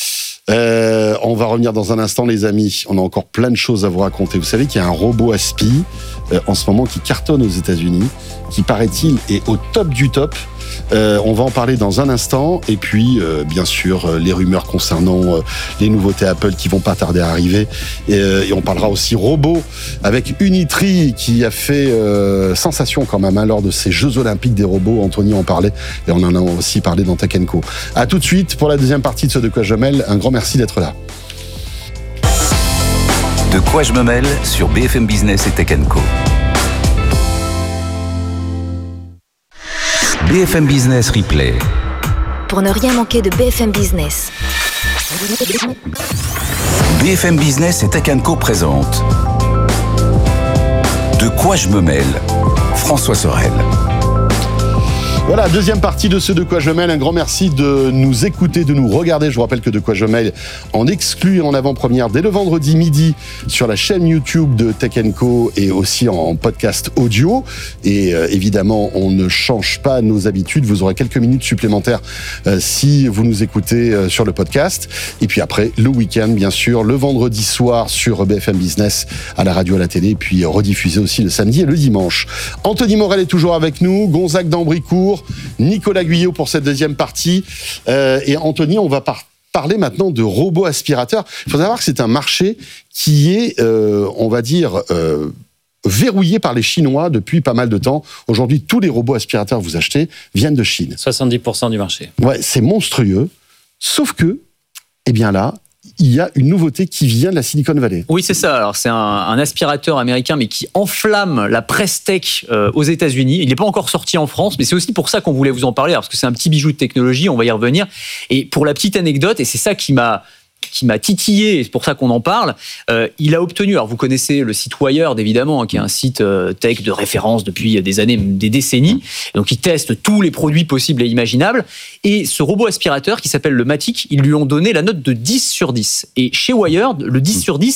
Euh, on va revenir dans un instant, les amis. On a encore plein de choses à vous raconter. Vous savez qu'il y a un robot Aspi euh, en ce moment qui cartonne aux États-Unis, qui paraît-il est au top du top. Euh, on va en parler dans un instant. Et puis, euh, bien sûr, euh, les rumeurs concernant euh, les nouveautés Apple qui vont pas tarder à arriver. Et, euh, et on parlera aussi robot avec Unitree qui a fait euh, sensation quand même hein, lors de ces Jeux Olympiques des robots. Anthony en parlait et on en a aussi parlé dans Tech and Co. À tout de suite pour la deuxième partie de ce De quoi je mêle. Un grand merci d'être là. De quoi je me mêle sur B F M Business et Tech and Co. B F M Business Replay. Pour ne rien manquer de B F M Business. B F M Business et Tech and Co présente De quoi je me mêle, François Sorel. Voilà, deuxième partie de ce De quoi je mêle. Un grand merci de nous écouter, de nous regarder. Je vous rappelle que De quoi je mêle en exclut et en avant-première dès le vendredi midi sur la chaîne YouTube de Tech and Co et aussi en podcast audio. Et euh, évidemment, on ne change pas nos habitudes. Vous aurez quelques minutes supplémentaires euh, si vous nous écoutez euh, sur le podcast. Et puis après, le week-end, bien sûr, le vendredi soir sur B F M Business, à la radio, à la télé, et puis euh, rediffusé aussi le samedi et le dimanche. Anthony Morel est toujours avec nous, Gonzague d'Ambricourt, Nicolas Guyot pour cette deuxième partie. Euh, et Anthony, on va par- parler maintenant de robots aspirateurs. Il faut savoir que c'est un marché qui est, euh, on va dire, euh, verrouillé par les Chinois depuis pas mal de temps. Aujourd'hui, tous les robots aspirateurs que vous achetez viennent de Chine. soixante-dix pour cent du marché. Ouais, c'est monstrueux. Sauf que, eh bien là, il y a une nouveauté qui vient de la Silicon Valley. Oui, c'est ça. Alors, c'est un, un aspirateur américain, mais qui enflamme la presse tech euh, aux États-Unis. Il n'est pas encore sorti en France, mais c'est aussi pour ça qu'on voulait vous en parler, parce que c'est un petit bijou de technologie, on va y revenir. Et pour la petite anecdote, et c'est ça qui m'a qui m'a titillé, et c'est pour ça qu'on en parle, euh, il a obtenu, alors vous connaissez le site Wired évidemment, hein, qui est un site euh, tech de référence depuis des années, des décennies, donc il teste tous les produits possibles et imaginables, et ce robot aspirateur qui s'appelle le Matic, ils lui ont donné la note de dix sur dix. Et chez Wired, le dix sur dix,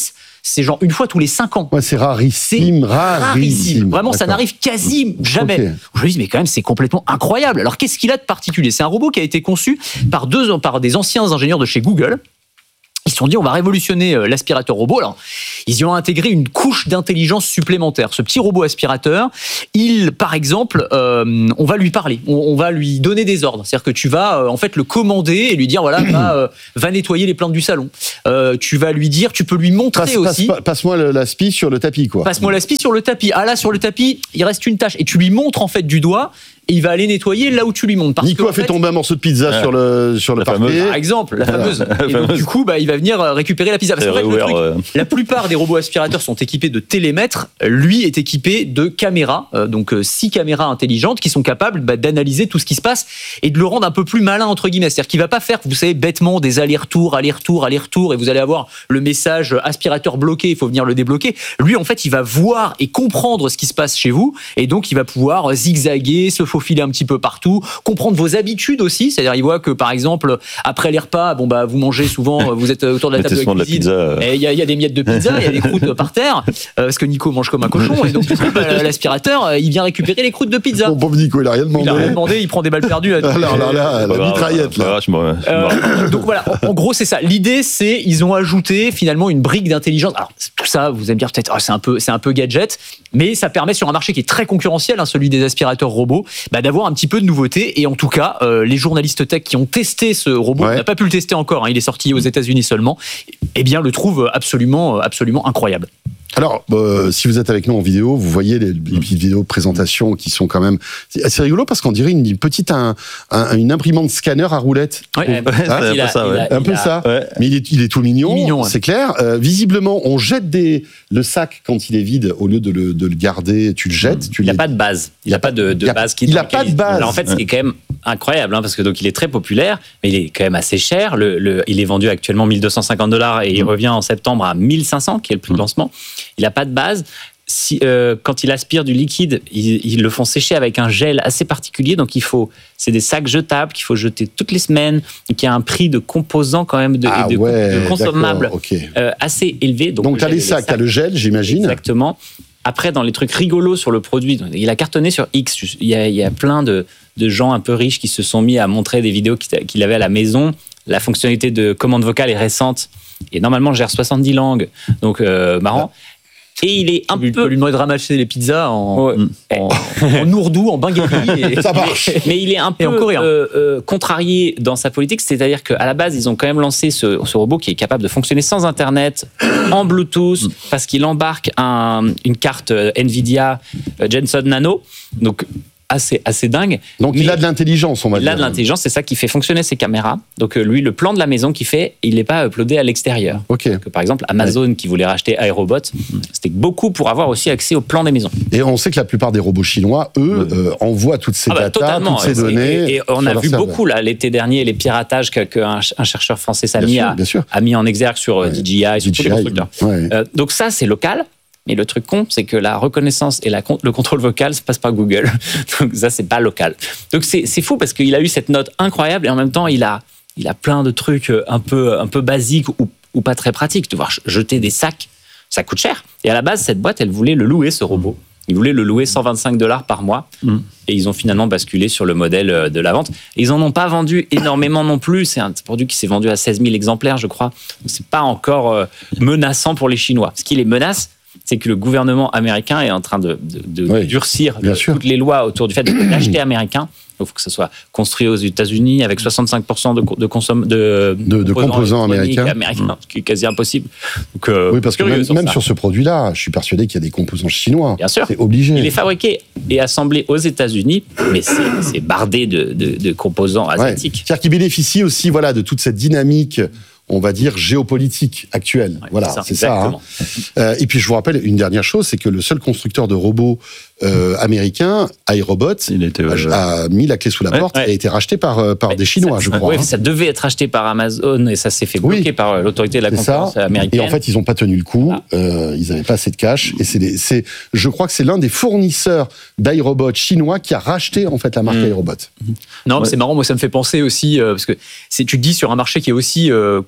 c'est genre une fois tous les cinq ans. Ouais, c'est rarissime, rarissime. Rarissime. Vraiment, ça D'accord. n'arrive quasi jamais. Okay. Je me dis, mais quand même, c'est complètement incroyable. Alors, qu'est-ce qu'il a de particulier ? C'est un robot qui a été conçu par, deux, par des anciens ingénieurs de chez Google. Ils se sont dit, on va révolutionner l'aspirateur robot. Alors, ils y ont intégré une couche d'intelligence supplémentaire. Ce petit robot aspirateur, il, par exemple, euh, on va lui parler, on, on va lui donner des ordres. C'est-à-dire que tu vas, euh, en fait, le commander et lui dire, voilà, va, euh, va nettoyer les plantes du salon. Euh, tu vas lui dire, tu peux lui montrer passe, aussi. Passe, passe-moi le, l'aspi sur le tapis, quoi. Passe-moi l'aspi sur le tapis. Ah là, sur le tapis, il reste une tâche. Et tu lui montres, en fait, du doigt. Et il va aller nettoyer là où tu lui montres. Parce Nico que, a fait fait, tomber un morceau de pizza Ouais. sur le, sur le La parquet. fameuse. par exemple, la fameuse. La Et donc, fameuse. du coup, bah, il va venir récupérer la pizza. Parce C'est qu'en fait, le réouvert, truc, euh. la plupart des robots aspirateurs sont équipés de télémètres. Lui est équipé de caméras, euh, donc euh, six caméras intelligentes qui sont capables bah, d'analyser tout ce qui se passe et de le rendre un peu plus malin entre guillemets. C'est-à-dire qu'il va pas faire, vous savez, bêtement des allers-retours, allers-retours, allers-retours, et vous allez avoir le message aspirateur bloqué, il faut venir le débloquer. Lui, en fait, il va voir et comprendre ce qui se passe chez vous, et donc il va pouvoir zigzaguer, se faufiler un petit peu partout, comprendre vos habitudes aussi. C'est-à-dire, il voit que par exemple, après les repas, bon bah vous mangez souvent, vous êtes autour de la table de Mettez souvent de la cuisine, pizza, euh. et il y, a- il y a des miettes de pizza, il y a des croûtes par terre, euh, parce que Nico mange comme un cochon, et donc du coup, bah, l'aspirateur, euh, il vient récupérer les croûtes de pizza. Bon, pauvre Nico, il a rien demandé. Il a rien demandé, il prend des balles perdues. Là, Alors là, là, C'est pas la grave, mitraillette, c'est pas là. grave, je m'en- je m'en- Euh, donc voilà, en, en gros c'est ça. L'idée c'est ils ont ajouté finalement une brique d'intelligence. Alors tout ça, vous allez me dire peut-être oh, c'est un peu c'est un peu gadget, mais ça permet sur un marché qui est très concurrentiel, hein, celui des aspirateurs robots, bah, d'avoir un petit peu de nouveauté. Et en tout cas, euh, les journalistes tech qui ont testé ce robot, Ouais. on n'a pas pu le tester encore, hein, il est sorti aux États-Unis seulement, eh bien le trouvent absolument absolument incroyable. Alors, euh, si vous êtes avec nous en vidéo, vous voyez les, les petites vidéos de présentation qui sont quand même... C'est assez rigolo parce qu'on dirait une petite un, un- une imprimante scanner à roulette. Ouais. Oh, Ouais, c'est hein, un il peu a- ça, il ouais. a- un peu il a- ça. Ouais. Mais il est, il est tout mignon, Il est mignon, ouais. c'est clair. Euh, visiblement, on jette des, le sac quand il est vide, au lieu de le, de le garder, tu le jettes. Tu Il n'a le- pas de base. Il n'a pas de, de Il a- base qui il dans a pas lequel de base. Là, en fait, ce qui est quand même incroyable, hein, parce que donc il est très populaire, mais il est quand même assez cher. Le, le- il est vendu actuellement mille deux cent cinquante dollars et il revient en septembre à mille cinq cents, qui est le prix de lancement. Il n'a pas de base. Si, euh, quand il aspire du liquide, ils, ils le font sécher avec un gel assez particulier. Donc, il faut, c'est des sacs jetables qu'il faut jeter toutes les semaines, et qui a un prix de composants quand même de, Ah et de, ouais, de consommables d'accord, ok. euh, assez élevé. Donc, le tu as gel les et sacs, tu as le gel, j'imagine. Exactement. Après, dans les trucs rigolos sur le produit, il a cartonné sur X. Il y a, il y a plein de, de gens un peu riches qui se sont mis à montrer des vidéos qu'il qu'il avait à la maison. La fonctionnalité de commande vocale est récente et normalement gère soixante-dix langues. Donc, euh, marrant. Et il est un Tu peu... peux lui demander de ramasser les pizzas en, Ouais. en, en ourdou, en bengali. Et... Ça marche. Mais il est un Et peu en coréen. euh, euh, contrarié dans sa politique, c'est-à-dire qu'à la base, ils ont quand même lancé ce, ce robot qui est capable de fonctionner sans Internet, en Bluetooth, parce qu'il embarque un- une carte euh, Nvidia euh, Jensen Nano, donc assez, assez dingue. Donc, il Mais a de l'intelligence, on va il dire. a de l'intelligence, c'est ça qui fait fonctionner ses caméras. Donc euh, lui, le plan de la maison qu'il fait, il n'est pas uploadé à l'extérieur. Ok. Que, par exemple, Amazon qui voulait racheter iRobot, c'était beaucoup pour avoir aussi accès au plan des maisons. Et on sait que la plupart des robots chinois, eux, euh, envoient toutes ces Ah bah, datas, totalement. toutes ces Et- données. Et, et on sur a leur vu serveur. beaucoup là l'été dernier les piratages qu'un que un un chercheur français Bien Samy sûr, a, bien sûr. a mis en exergue sur euh, Ouais. D J I, sur tous les D J I, constructeurs. ouais. Euh, donc ça, c'est local. Mais le truc con, c'est que la reconnaissance et la, con- le contrôle vocal se passe par Google. Donc ça, c'est pas local. Donc c'est c'est fou parce qu'il a eu cette note incroyable et en même temps, il a, il a plein de trucs un peu, un peu basiques ou, ou pas très pratiques. Devoir jeter des sacs, ça coûte cher. Et à la base, cette boîte, elle voulait le louer, ce robot. Ils voulaient le louer cent vingt-cinq dollars par mois. Et ils ont finalement basculé sur le modèle euh, de la vente. Et ils en ont pas vendu énormément non plus. C'est un produit qui s'est vendu à seize mille exemplaires, je crois. Donc c'est pas encore euh, menaçant pour les Chinois. Ce qui les menace, c'est que le gouvernement américain est en train de, de, de Oui, durcir bien euh, sûr. toutes les lois autour du fait d'acheter américain. Il faut que ça soit construit aux États-Unis avec soixante-cinq pour cent de, co- de, consom- de, De- de composants électroniques américains. ce qui est quasi impossible. Donc, euh, Oui, parce que curieux même, sur même ça. sur ce produit-là, je suis persuadé qu'il y a des composants chinois. Bien sûr. C'est obligé. Il est fabriqué et assemblé aux États-Unis, mais c'est c'est bardé de, de, de composants Ouais. asiatiques. C'est-à-dire qu'il bénéficie aussi voilà, de toute cette dynamique, on va dire, géopolitique actuelle. Ouais, voilà, c'est ça, c'est ça. hein. exactement. Euh, et puis, je vous rappelle une dernière chose, c'est que le seul constructeur de robots euh, américain, iRobot, Il était, a, euh, a mis la clé sous la Ouais, porte ouais. et a été racheté par, euh, par Mais des Chinois, ça- je crois. Oui, hein. ça devait être acheté par Amazon et ça s'est fait Oui. bloquer par euh, l'autorité de la C'est ça. concurrence américaine. Et en fait, ils n'ont pas tenu le coup. Ah. Euh, ils n'avaient pas assez de cash. Et c'est, des- c'est, je crois que c'est l'un des fournisseurs d'iRobot chinois qui a racheté en fait la marque Mm. iRobot. Non, mais Ouais. c'est marrant, moi ça me fait penser aussi, euh, parce que c'est, tu te dis sur un marché qui est aussi euh,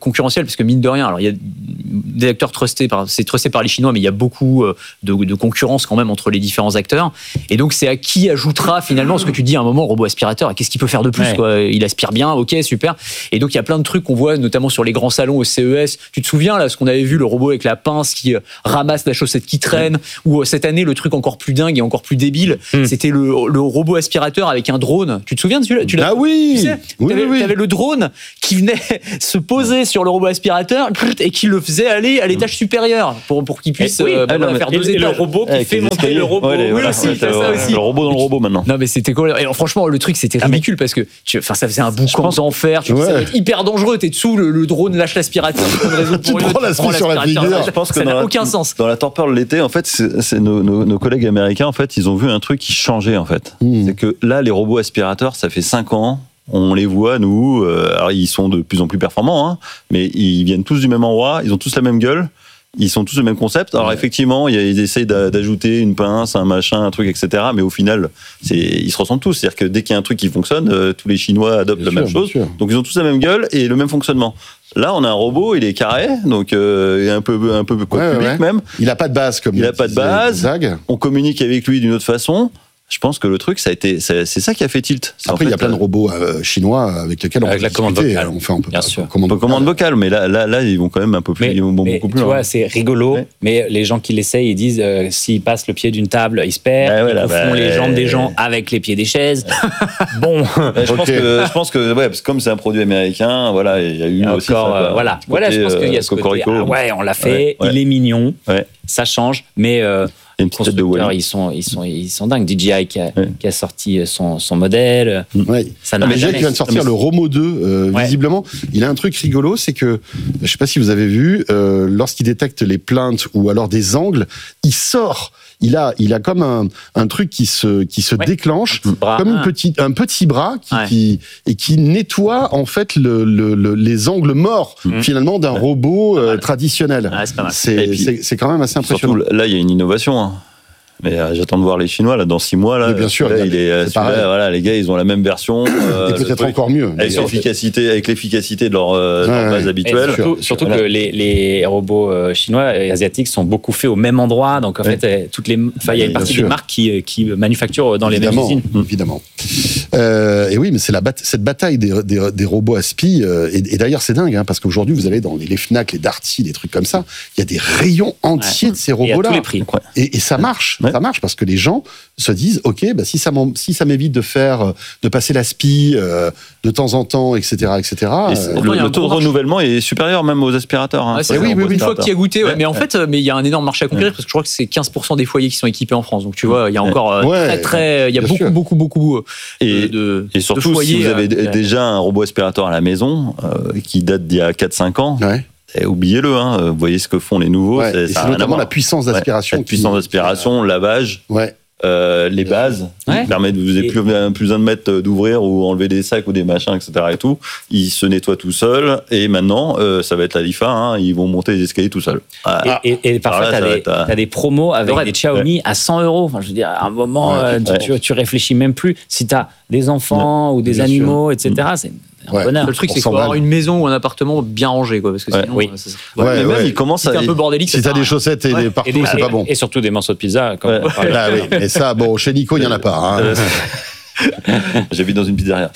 concurrentiel, parce que mine de rien, alors il y a des acteurs trustés, par, c'est trusté par les Chinois, mais il y a beaucoup de, de concurrence quand même entre les différents acteurs. Et donc c'est à qui ajoutera finalement, ce que tu dis à un moment, robot aspirateur, qu'est-ce qu'il peut faire de plus, ouais. quoi. Il aspire bien, ok, super. Et donc il y a plein de trucs qu'on voit, notamment sur les grands salons au C E S. Tu te souviens là, ce qu'on avait vu, le robot avec la pince qui ramasse la chaussette qui traîne, ouais. ou cette année le truc encore plus dingue et encore plus débile, mm. c'était le, le robot aspirateur avec un drone. Tu te souviens de celui-là? Tu l'as, ah oui, tu sais, oui, t'avais, oui. t'avais le drone qui venait se poser sur le robot aspirateur et qui le faisait aller à l'étage supérieur pour, pour qu'il puisse oui, euh, ah, voilà, non, faire et, deux et étages. le robot qui avec fait monter escaliers. le robot. Ouais, les, oui, voilà, aussi, ouais, t'as ça aussi. Le robot dans le robot maintenant. Non mais c'était cool. Et franchement le truc c'était ridicule parce que tu, enfin ça faisait un boucan pense... d'enfer. Tu ouais. sais, ça va être hyper dangereux. T'es dessous, le, le drone lâche l'aspirateur. Tu prends l'aspirateur sur la figure. Je pense que ça n'a la, aucun sens. Dans la torpeur de l'été, en fait, c'est, c'est nos, nos, nos collègues américains, en fait, ils ont vu un truc qui changeait, en fait. Mmh. C'est que là, les robots aspirateurs, ça fait cinq ans. On les voit, nous. Euh, alors, ils sont de plus en plus performants, hein, mais ils viennent tous du même endroit. Ils ont tous la même gueule. Ils sont tous le même concept. Alors, ouais. effectivement, ils essayent d'ajouter une pince, un machin, un truc, et cetera. Mais au final, c'est, ils se ressemblent tous. C'est-à-dire que dès qu'il y a un truc qui fonctionne, euh, tous les Chinois adoptent bien la sûr, même chose. Donc, ils ont tous la même gueule et le même fonctionnement. Là, on a un robot, il est carré, donc euh, il est un peu, un peu quoi, ouais, public ouais. même. Il n'a pas de base, comme il n'a pas de base. Zag. On communique avec lui d'une autre façon. Je pense que le truc, ça a été, c'est, c'est ça qui a fait tilt. C'est Après, en fait, il y a plein de robots euh, chinois avec lesquels on avec peut la commande discuter. vocale. On fait un peu bien pas, sûr. commande, commande vocale, mais là, là, là, ils vont quand même un peu plus, mais, ils vont mais, beaucoup plus tu loin. vois, c'est rigolo, ouais. mais les gens qui l'essayent, ils disent euh, s'ils passent le pied d'une table, ils se perdent, ouais, ouais, ils font bah, les jambes des gens avec les pieds des chaises. Bon, ouais, je, pense okay. que, je pense que, ouais, parce que comme c'est un produit américain, voilà, il y a eu il y a aussi encore, ça, euh, voilà, voilà, je pense qu'il y a ce côté, ah ouais, on l'a fait, il est mignon, ça change, mais une petite tête de Wall-E. Ils sont, ils sont, ils sont dingues. D J I qui a, ouais. qui a sorti son, son modèle. Ouais. Ça n'a D J I qui vient de sortir le Romo deux. Euh, ouais. Visiblement, il a un truc rigolo, c'est que, je sais pas si vous avez vu, euh, lorsqu'il détecte les plaintes ou alors des angles, il sort. Il a, il a comme un, un truc qui se, qui se ouais. déclenche, comme une petite, un petit bras qui, ouais. qui, et qui nettoie en fait le, le, le, les angles morts mmh. finalement d'un ouais. robot euh, traditionnel. Ouais, c'est, pas mal. C'est, puis, c'est, c'est quand même assez impressionnant. Surtout, là, il y a une innovation. Hein. Mais euh, j'attends de voir les Chinois là dans six mois là. Mais bien sûr, là, il est, c'est voilà, les gars, ils ont la même version. Euh, et peut-être truc, encore mieux. Avec l'efficacité, avec l'efficacité de leur, euh, ouais, leur base ouais. habituelle. Surtout, surtout voilà. que les, les robots chinois et asiatiques sont beaucoup faits au même endroit. Donc en ouais. fait, toutes les, enfin, il y a une partie des marques qui, qui manufacturent dans évidemment, les mêmes usines. Évidemment. Euh, et oui, mais c'est la bat- cette bataille des, des, des robots aspi. Euh, et, et d'ailleurs, c'est dingue, hein, parce qu'aujourd'hui, vous allez dans les, les Fnac, les Darty, les trucs comme ça. Il y a des rayons entiers ouais. de ces robots-là. Et à tous les prix. Et, et ça marche. Ouais. Ça marche parce que les gens se disent, ok, bah, si ça si ça m'évite de faire, de passer l'aspi euh, de temps en temps, et cetera, et cetera. Et euh, le, le taux de renouvellement est supérieur même aux aspirateurs. Hein, ah, c'est oui, oui, oui, une fois que tu as goûté, ouais. mais en fait, mais il y a un énorme marché à conquérir ouais. parce que je crois que c'est quinze pour cent des foyers qui sont équipés en France. Donc tu vois, il y a encore ouais. très très, il y a beaucoup, sûr. beaucoup, beaucoup, beaucoup et, de et surtout de foyers, si vous avez euh, déjà un robot aspirateur à la maison euh, qui date d'il y a quatre cinq ans. Ouais. Et oubliez-le, hein, vous voyez ce que font les nouveaux. Ouais, c'est, c'est ça notamment la puissance d'aspiration. Ouais, la puissance d'aspiration, lavage. Ouais. Euh, les bases ouais. qui permettent de vous avez plus, plus besoin de mettre d'ouvrir ou enlever des sacs ou des machins, et cetera et tout. Ils se nettoient tout seuls et maintenant euh, ça va être la Lifa, hein, ils vont monter les escaliers tout seuls. Ah. Et, et, et parfois tu as des, euh... des promos avec ouais. des Xiaomi ouais. à cent euros. Enfin, je veux dire, à un moment, ouais. euh, tu, ouais. tu réfléchis même plus. Si tu as des enfants ouais. ou des Bien animaux, sûr. et cetera, c'est un ouais. bonheur. Le truc, c'est qu'il faut avoir une maison ou un appartement bien rangé, quoi, parce que ouais. sinon, oui. ça, ouais, ouais, mais même, ouais. il commence si à. un peu bordélique. Si t'as des chaussettes et ouais. des partout, et des, c'est et, pas bon. Et surtout des morceaux de pizza. Comme ouais. ah, oui. Et ça, bon, chez Nico, il y en a pas. Hein. J'habite dans une pizzeria.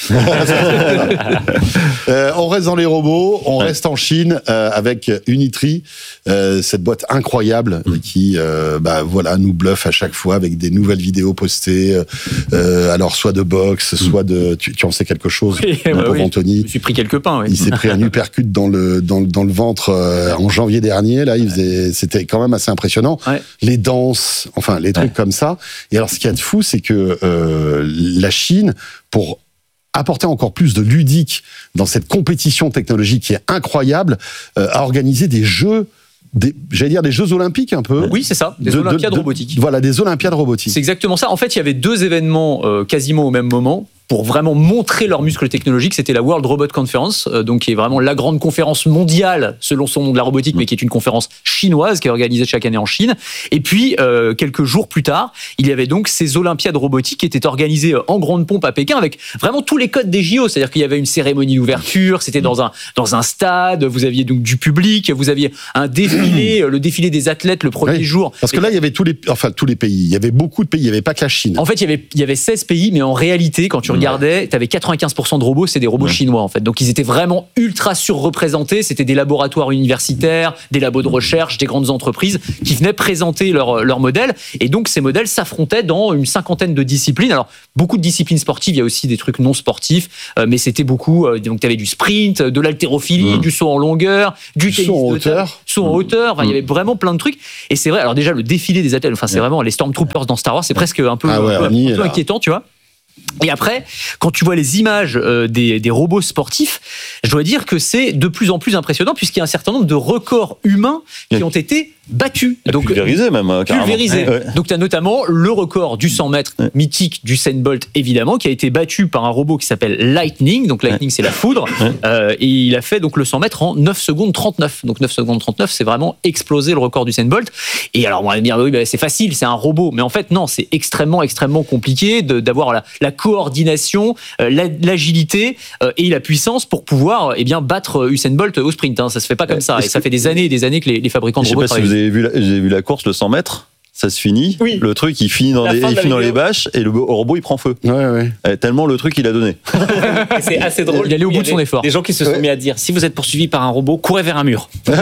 euh, on reste dans les robots, on ouais. reste en Chine euh, avec Unitree, euh, cette boîte incroyable mmh. qui, euh, bah voilà, nous bluffe à chaque fois avec des nouvelles vidéos postées. Euh, alors soit de boxe, mmh. soit de, tu, tu en sais quelque chose, oui, bah pauvre oui. Anthony. Je me suis pris quelques pains. Oui. Il s'est pris un uppercut dans le dans, dans le ventre euh, en janvier dernier. Là, il faisait, c'était quand même assez impressionnant. Ouais. Les danses, enfin les trucs ouais. comme ça. Et alors, ce qu'il y a de fou, c'est que euh, la Chine, pour apporter encore plus de ludique dans cette compétition technologique qui est incroyable, euh, a organisé des jeux, des, j'allais dire des jeux olympiques un peu. Oui, c'est ça, des de, olympiades de, de, robotiques. Voilà, des olympiades robotiques. C'est exactement ça. En fait, il y avait deux événements euh, quasiment au même moment. pour vraiment montrer leurs muscles technologiques, c'était la World Robot Conference, euh, donc qui est vraiment la grande conférence mondiale selon son nom de la robotique, mais qui est une conférence chinoise qui est organisée chaque année en Chine. Et puis euh, quelques jours plus tard, il y avait donc ces Olympiades robotiques qui étaient organisées en grande pompe à Pékin avec vraiment tous les codes des J O, c'est-à-dire qu'il y avait une cérémonie d'ouverture, c'était dans un dans un stade, vous aviez donc du public, vous aviez un défilé, le défilé des athlètes le premier oui, jour. Parce que là, il y avait tous les, enfin tous les pays, il y avait beaucoup de pays, il n'y avait pas que la Chine. En fait, il y avait il y avait seize pays, mais en réalité, quand tu regardais, tu avais quatre-vingt-quinze pour cent de robots, c'est des robots ouais. chinois en fait. Donc ils étaient vraiment ultra surreprésentés. C'était des laboratoires universitaires, des labos de recherche, des grandes entreprises qui venaient présenter leurs leur modèles. Et donc ces modèles s'affrontaient dans une cinquantaine de disciplines. Alors beaucoup de disciplines sportives, il y a aussi des trucs non sportifs, euh, mais c'était beaucoup. Euh, donc tu avais du sprint, de l'haltérophilie, mmh. du saut en longueur, du, du saut en hauteur, saut en hauteur. Enfin, mmh. il y avait vraiment plein de trucs. Et c'est vrai. Alors déjà le défilé des athlètes. Enfin c'est ouais. vraiment les Stormtroopers dans Star Wars. C'est presque un peu, ah ouais, un peu, un peu inquiétant, tu vois. Et après, quand tu vois les images euh, des, des robots sportifs, je dois dire que c'est de plus en plus impressionnant puisqu'il y a un certain nombre de records humains qui ont été battus. Donc, pulvérisés même, carrément. Pulvérisés. Ouais. Donc tu as notamment le record du cent mètres ouais. mythique du Usain Bolt, évidemment, qui a été battu par un robot qui s'appelle Lightning. Donc Lightning, ouais. c'est la foudre. Ouais. Euh, et il a fait donc le cent mètres en neuf secondes trente-neuf. Donc neuf secondes trente-neuf, c'est vraiment explosé le record du Usain Bolt. Et alors on va me dire, oui, bah, c'est facile, c'est un robot. Mais en fait, non, c'est extrêmement, extrêmement compliqué de, d'avoir la, la coordination, euh, l'agilité euh, et la puissance pour pouvoir eh bien, battre Usain Bolt au sprint. Hein. Ça se fait pas comme ça. Et ça fait des années et des années que les, les fabricants de robots travaillent. Je sais pas si vous avez vu la, j'ai vu la course, le cent mètres. Ça se finit. Oui. Le truc, il finit dans, les, il finit dans les bâches et le robot, il prend feu. Ouais, ouais. Euh, tellement le truc, il a donné. C'est assez drôle. Il est allé au bout de son effort. Des gens qui se sont ouais. mis à dire, si vous êtes poursuivi par un robot, courez vers un mur. il,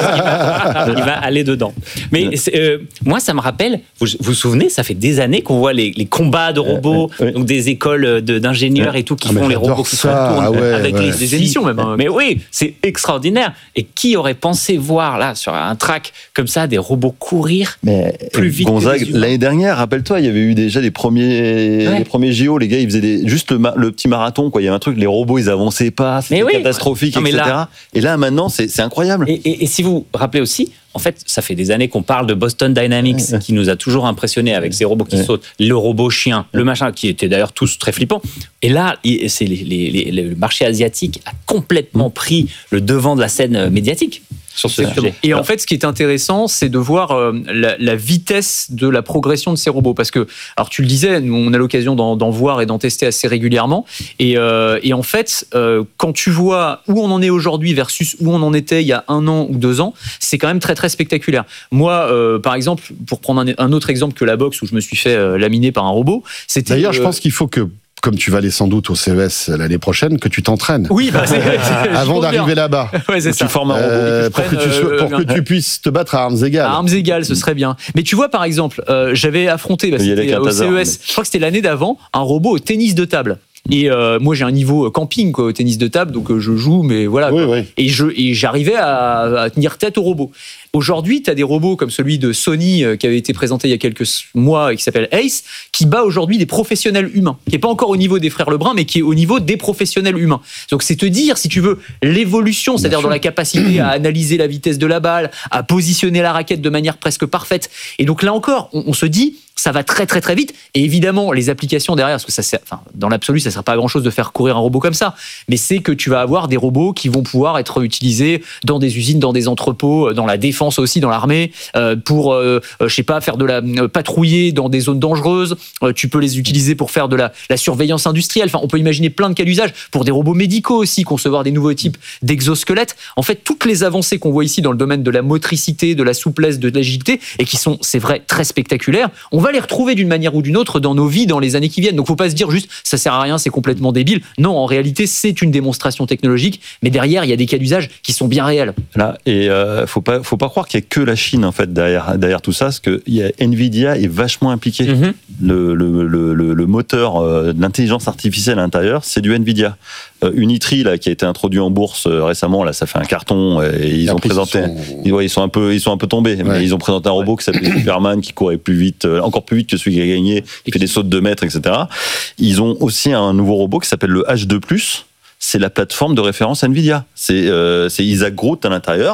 va, il va aller dedans. Mais euh, moi, ça me rappelle, vous vous souvenez, ça fait des années qu'on voit les, les combats de robots, ouais, ouais. donc des écoles de, d'ingénieurs ouais. et tout, qui ah, font les robots qui se retournent ah ouais, avec ouais. les, des émissions même. Hein. Mais oui, c'est extraordinaire. Et qui aurait pensé voir, là, sur un track comme ça, des robots courir mais plus vite Gonzague, que les humains. L'année dernière, rappelle-toi, il y avait eu déjà les premiers, ouais. les premiers J O, les gars, ils faisaient des, juste le, le petit marathon, quoi. Il y avait un truc, les robots, ils avançaient pas, c'était oui. catastrophique, non, et cetera. Là, et là, maintenant, c'est, c'est incroyable. Et, et, et si vous vous rappelez aussi, en fait, ça fait des années qu'on parle de Boston Dynamics, ouais. qui nous a toujours impressionnés avec ces robots qui ouais. sautent, le robot chien, le machin, qui étaient d'ailleurs tous très flippants. Et là, c'est les, les, les, le marché asiatique a complètement pris le devant de la scène médiatique. Sur ce sujet. Et en fait, ce qui est intéressant, c'est de voir euh, la, la vitesse de la progression de ces robots. Parce que, alors tu le disais, nous, on a l'occasion d'en, d'en voir et d'en tester assez régulièrement. Et, euh, et en fait, euh, quand tu vois où on en est aujourd'hui versus où on en était il y a un an ou deux ans, c'est quand même très, très spectaculaire. Moi, euh, par exemple, pour prendre un, un autre exemple que la boxe où je me suis fait euh, laminer par un robot, c'était... D'ailleurs, euh, je pense qu'il faut que... comme tu vas aller sans doute au C E S l'année prochaine, que tu t'entraînes. Oui, bah c'est, c'est, avant d'arriver bien. là-bas. Ouais, c'est ça. Tu formes un robot euh, pour que, tu, sois, pour euh, que tu puisses te battre à armes égales. À armes égales, ce serait bien. Mais tu vois, par exemple, euh, j'avais affronté, bah, c'était au C E S, je crois que c'était l'année d'avant, un robot au tennis de table. Et euh, moi, j'ai un niveau camping quoi, au tennis de table, donc euh, je joue, mais voilà. Oui, oui. Et, je, et j'arrivais à, à tenir tête au robot. Aujourd'hui, tu as des robots comme celui de Sony euh, qui avait été présenté il y a quelques mois et qui s'appelle Ace, qui bat aujourd'hui des professionnels humains, qui n'est pas encore au niveau des frères Lebrun, mais qui est au niveau des professionnels humains. Donc c'est te dire, si tu veux, l'évolution, c'est-à-dire dans la capacité à analyser la vitesse de la balle, à positionner la raquette de manière presque parfaite. Et donc là encore, on, on se dit, ça va très très très vite. Et évidemment, les applications derrière, parce que ça sert, enfin, dans l'absolu, ça ne sert pas à grand chose de faire courir un robot comme ça. Mais c'est que tu vas avoir des robots qui vont pouvoir être utilisés dans des usines, dans des entrepôts, dans la défense aussi, dans l'armée, euh, pour, euh, je sais pas, faire de la euh, patrouiller dans des zones dangereuses. Euh, tu peux les utiliser pour faire de la, la surveillance industrielle. Enfin, on peut imaginer plein de cas d'usage pour des robots médicaux aussi, concevoir des nouveaux types d'exosquelettes. En fait, toutes les avancées qu'on voit ici dans le domaine de la motricité, de la souplesse, de l'agilité, et qui sont, c'est vrai, très spectaculaires, on va les retrouver d'une manière ou d'une autre dans nos vies dans les années qui viennent. Donc, faut pas se dire juste ça sert à rien, c'est complètement débile. Non, en réalité, c'est une démonstration technologique, mais derrière, il y a des cas d'usage qui sont bien réels. Là, et euh, faut pas, faut pas croire qu'il y a que la Chine en fait derrière, derrière tout ça, parce que il y a Nvidia est vachement impliqué. Mm-hmm. Le, le, le, le, le moteur euh, de l'intelligence artificielle à l'intérieur, c'est du Nvidia. Euh, Unitri là, qui a été introduit en bourse euh, récemment, là, ça fait un carton. Et ils et ont présenté, ils sont... Ils, ouais, ils sont un peu, ils sont un peu tombés. Ouais. Mais ils ont présenté un robot ouais. qui s'appelait Superman, qui courait plus vite, euh, encore plus vite que celui qui a gagné, qui fait des sauts de deux mètres, et cetera. Ils ont aussi un nouveau robot qui s'appelle le H deux plus. C'est la plateforme de référence Nvidia. C'est, euh, c'est Isaac Groot à l'intérieur.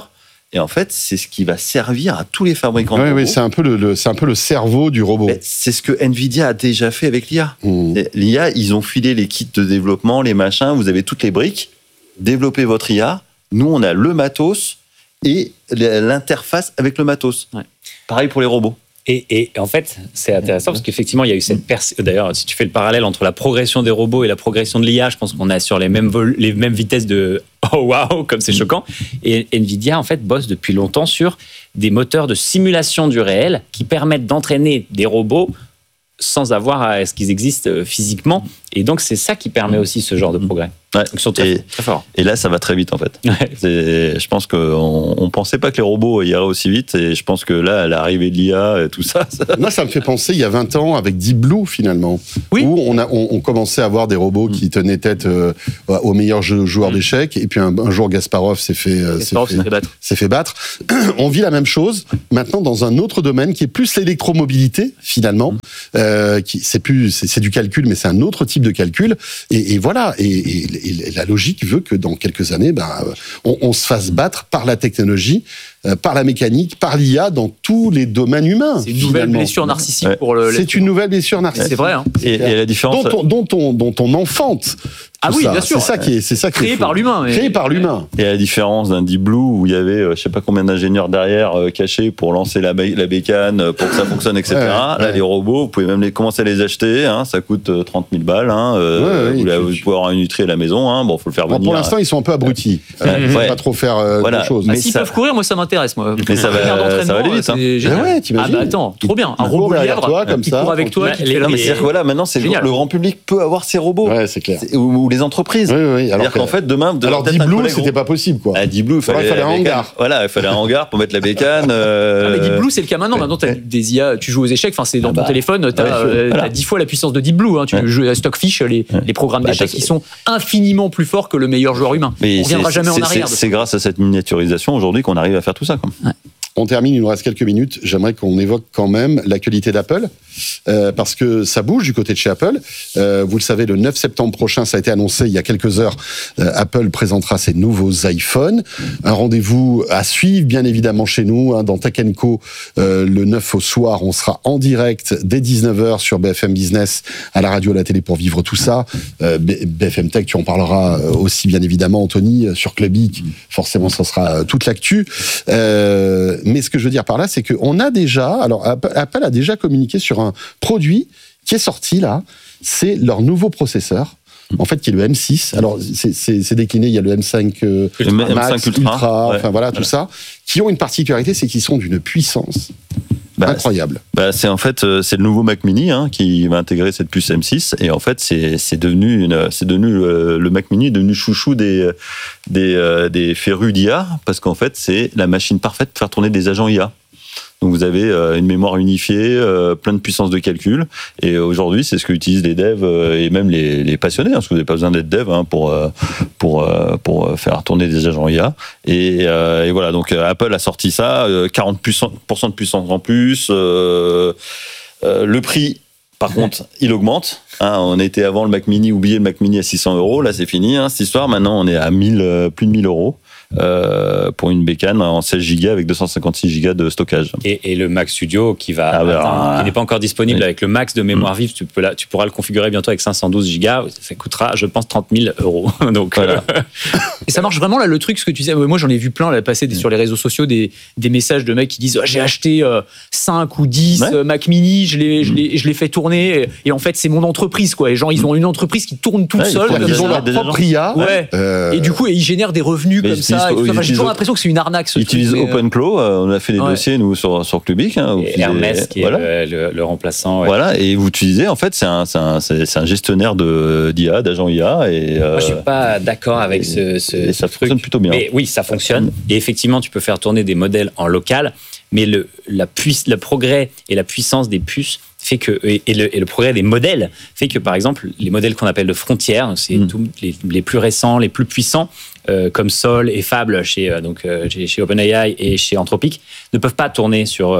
Et en fait, c'est ce qui va servir à tous les fabricants de Oui, robots. oui, c'est un peu le, le- c'est un peu le cerveau du robot. Mais c'est ce que Nvidia a déjà fait avec l'I A. Mmh. L'I A, ils ont filé les kits de développement, les machins, vous avez toutes les briques, développez votre I A. Nous, on a le matos et l'interface avec le matos. Ouais. Pareil pour les robots. Et, et en fait, c'est intéressant parce qu'effectivement, il y a eu cette pers- D'ailleurs, si tu fais le parallèle entre la progression des robots et la progression de l'I A, je pense qu'on est sur les mêmes, vol- les mêmes vitesses de oh waouh, comme c'est choquant. Et Nvidia, en fait, bosse depuis longtemps sur des moteurs de simulation du réel qui permettent d'entraîner des robots sans avoir à ce qu'ils existent physiquement. Et donc, c'est ça qui permet aussi ce genre de progrès. Ouais. Donc, ils sont très, Et- très forts. Et là, ça va très vite, en fait. Ouais. C'est- je pense qu'on ne pensait pas que les robots iraient aussi vite. Et je pense que là, à l'arrivée de l'I A et tout ça, ça Moi, ça me fait penser il y a vingt ans avec Deep Blue, finalement. Oui. Où on, a, on, on commençait à avoir des robots qui tenaient tête euh, aux meilleurs jeux- joueurs d'échecs. Et puis un, un jour, Gasparov s'est fait, euh, s'est Kasparov fait, s'est fait battre. s'est fait battre. On vit la même chose maintenant dans un autre domaine qui est plus l'électromobilité, finalement. Euh, qui, c'est, plus, c'est, c'est du calcul, mais c'est un autre type de calcul. Et, et voilà. Et, et, et la logique veut que dans quelques années, ben, on, on se fasse battre par la technologie, euh, par la mécanique, par l'I A dans tous les domaines humains. C'est une nouvelle finalement. blessure narcissique Ouais. pour le. C'est une nouvelle blessure narcissique. C'est vrai. Hein. et, et la différence. Dont on, dont on, dont on enfante. Ah tout oui, ça. bien sûr. C'est ça qui est, c'est ça qui est Créé fou. par l'humain. mais- Créé par l'humain. Et à la différence d'un Deep Blue où il y avait, euh, je sais pas combien d'ingénieurs derrière euh, cachés pour lancer la, ba- la bécane, euh, pour que ça fonctionne, et cetera. Ouais, Là, ouais. les robots, vous pouvez même les, commencer à les acheter. Hein, ça coûte euh, trente mille balles. Hein, euh, Ouais, ouais, vous, la- tu- vous tu- pouvez avoir un Nutri à la maison. Hein, bon, faut le faire Bon, venir. pour l'instant, ils sont un peu abrutis. Euh, ils ne Ouais. pas trop faire euh, Voilà. grand-chose. Ah, Mais S'ils ça- peuvent courir, moi ça m'intéresse. Moi. Mais ça va- Faire d'entraînement, ça va aller vite, c'est hein. génial. Ah ouais, Ah t'imagines. bah attends, trop bien. Un Il court robot derrière lièvre toi, comme qui ça. court avec toi, Là, qui les- fait la Non, mais Et- c'est-à-dire que voilà, maintenant, c'est le, Génial. le grand public peut avoir ses robots. Ouais, c'est clair. C'est- Ou, ou les entreprises. Oui, oui, oui. Alors C'est-à-dire que- qu'en fait, demain, de alors peut-être Deep un Blue, collègue c'était gros- pas possible, quoi. Ah, Deep Blue, il fallait, Alors, il fallait la un bécane. hangar. Voilà, il fallait un hangar pour mettre la bécane. euh, Ah, mais Deep Blue, c'est le cas maintenant. Maintenant, tu as des I A, tu joues aux échecs, enfin, c'est dans Ah ton bah, téléphone, tu as ouais, voilà. dix fois la puissance de Deep Blue. Hein. Tu Ouais. joues à Stockfish, les, les programmes Bah, d'échecs parce- qui sont infiniment plus forts que le meilleur joueur humain. Mais On reviendra c'est- jamais en c'est- arrière. c'est- de C'est grâce à cette miniaturisation aujourd'hui qu'on arrive à faire tout ça. Quoi. On termine, il nous reste quelques minutes. J'aimerais qu'on évoque quand même l'actualité d'Apple, euh, parce que ça bouge du côté de chez Apple. Euh, vous le savez, le neuf septembre prochain, ça a été annoncé il y a quelques heures, euh, Apple présentera ses nouveaux iPhones. Un rendez-vous à suivre, bien évidemment, chez nous, hein, dans Tech and Co. Euh, le neuf au soir, on sera en direct dès dix-neuf heures sur B F M Business, à la radio, à la télé pour vivre tout ça. Euh, B- BFM Tech, tu en parleras aussi, bien évidemment, Anthony, sur Clubic. Forcément, ça sera euh, toute l'actu. Euh, mais ce que je veux dire par là, c'est qu'on a déjà, alors Apple, Apple a déjà communiqué sur un produit qui est sorti là, c'est leur nouveau processeur, en fait, qui est le M six. Alors, c'est, c'est, c'est décliné, il y a le M cinq euh, Le Max, M cinq Ultra, ouais. enfin voilà, tout ça, qui ont une particularité, c'est qu'ils sont d'une puissance Bah, incroyable. Bah, c'est en fait euh, c'est le nouveau Mac Mini hein, qui va intégrer cette puce M six et en fait c'est c'est devenu une c'est devenu euh, le Mac Mini est devenu chouchou des des euh, des férus d'I A parce qu'en fait c'est la machine parfaite pour faire tourner des agents I A. Donc vous avez euh, une mémoire unifiée, euh, plein de puissance de calcul. Et aujourd'hui, c'est ce que utilisent les devs euh, et même les, les passionnés, hein, parce que vous n'avez pas besoin d'être dev hein, pour euh, pour euh, pour faire tourner des agents I A. Et, euh, et voilà, donc euh, Apple a sorti ça, euh, quarante pour cent de puissance en plus. Euh, euh, le prix, par contre, il augmente. Hein, on était avant le Mac Mini, oubliez le Mac Mini à six cents euros. Là, c'est fini hein, cette histoire. Maintenant, on est à mille, euh, plus de mille euros. Euh, pour une bécane en seize gigas avec deux cent cinquante-six gigas de stockage. Et, et le Mac Studio qui va Ah bah, atteindre- alors, qui n'est pas encore disponible oui. avec le max de mémoire vive, tu, peux la- tu pourras le configurer bientôt avec cinq cent douze gigas, ça coûtera je pense trente mille euros. Donc Voilà. euh, Et ça marche vraiment là, le truc, ce que tu disais. Moi, j'en ai vu plein là, passer des- sur les réseaux sociaux des, des messages de mecs qui disent oh, j'ai acheté euh, cinq ou dix Ouais. euh, Mac Mini, je les, je les, je les fais tourner. Et, et en fait, c'est mon entreprise, quoi. Et genre, ils ont une entreprise qui tourne toute Ouais, ils seule. font comme des Ils ont ça. leur des propre agents. I A. Ouais. euh, Et du coup, et ils génèrent des revenus Mais comme ils ça. utilisent- et tout ça. ils Enfin, j'ai utilisent- toujours l'impression que c'est une arnaque. Ce Ils truc, utilisent mais, euh, OpenClaw, euh, on a fait des ouais. dossiers nous sur, sur Clubic. Hein, vous et utilisez- Hermès qui voilà. est le, le- le remplaçant. ouais. Voilà, et vous utilisez, en fait, c'est un, c'est un, c'est c'est un gestionnaire de, d'I A, d'agents I A. Et, euh, Moi, je suis pas d'accord avec et- ce, ce, et ça ce fonctionne truc. plutôt bien. Mais oui, ça fonctionne. Et effectivement, tu peux faire tourner des modèles en local, mais le, la puisse, le progrès et la puissance des puces fait que et, et le, et le progrès des modèles fait que par exemple les modèles qu'on appelle de frontières, c'est Mm. tous les, les plus récents, les plus puissants, euh, comme Sol et Fable chez euh, donc euh, chez, chez OpenAI et chez Anthropic, ne peuvent pas tourner sur euh,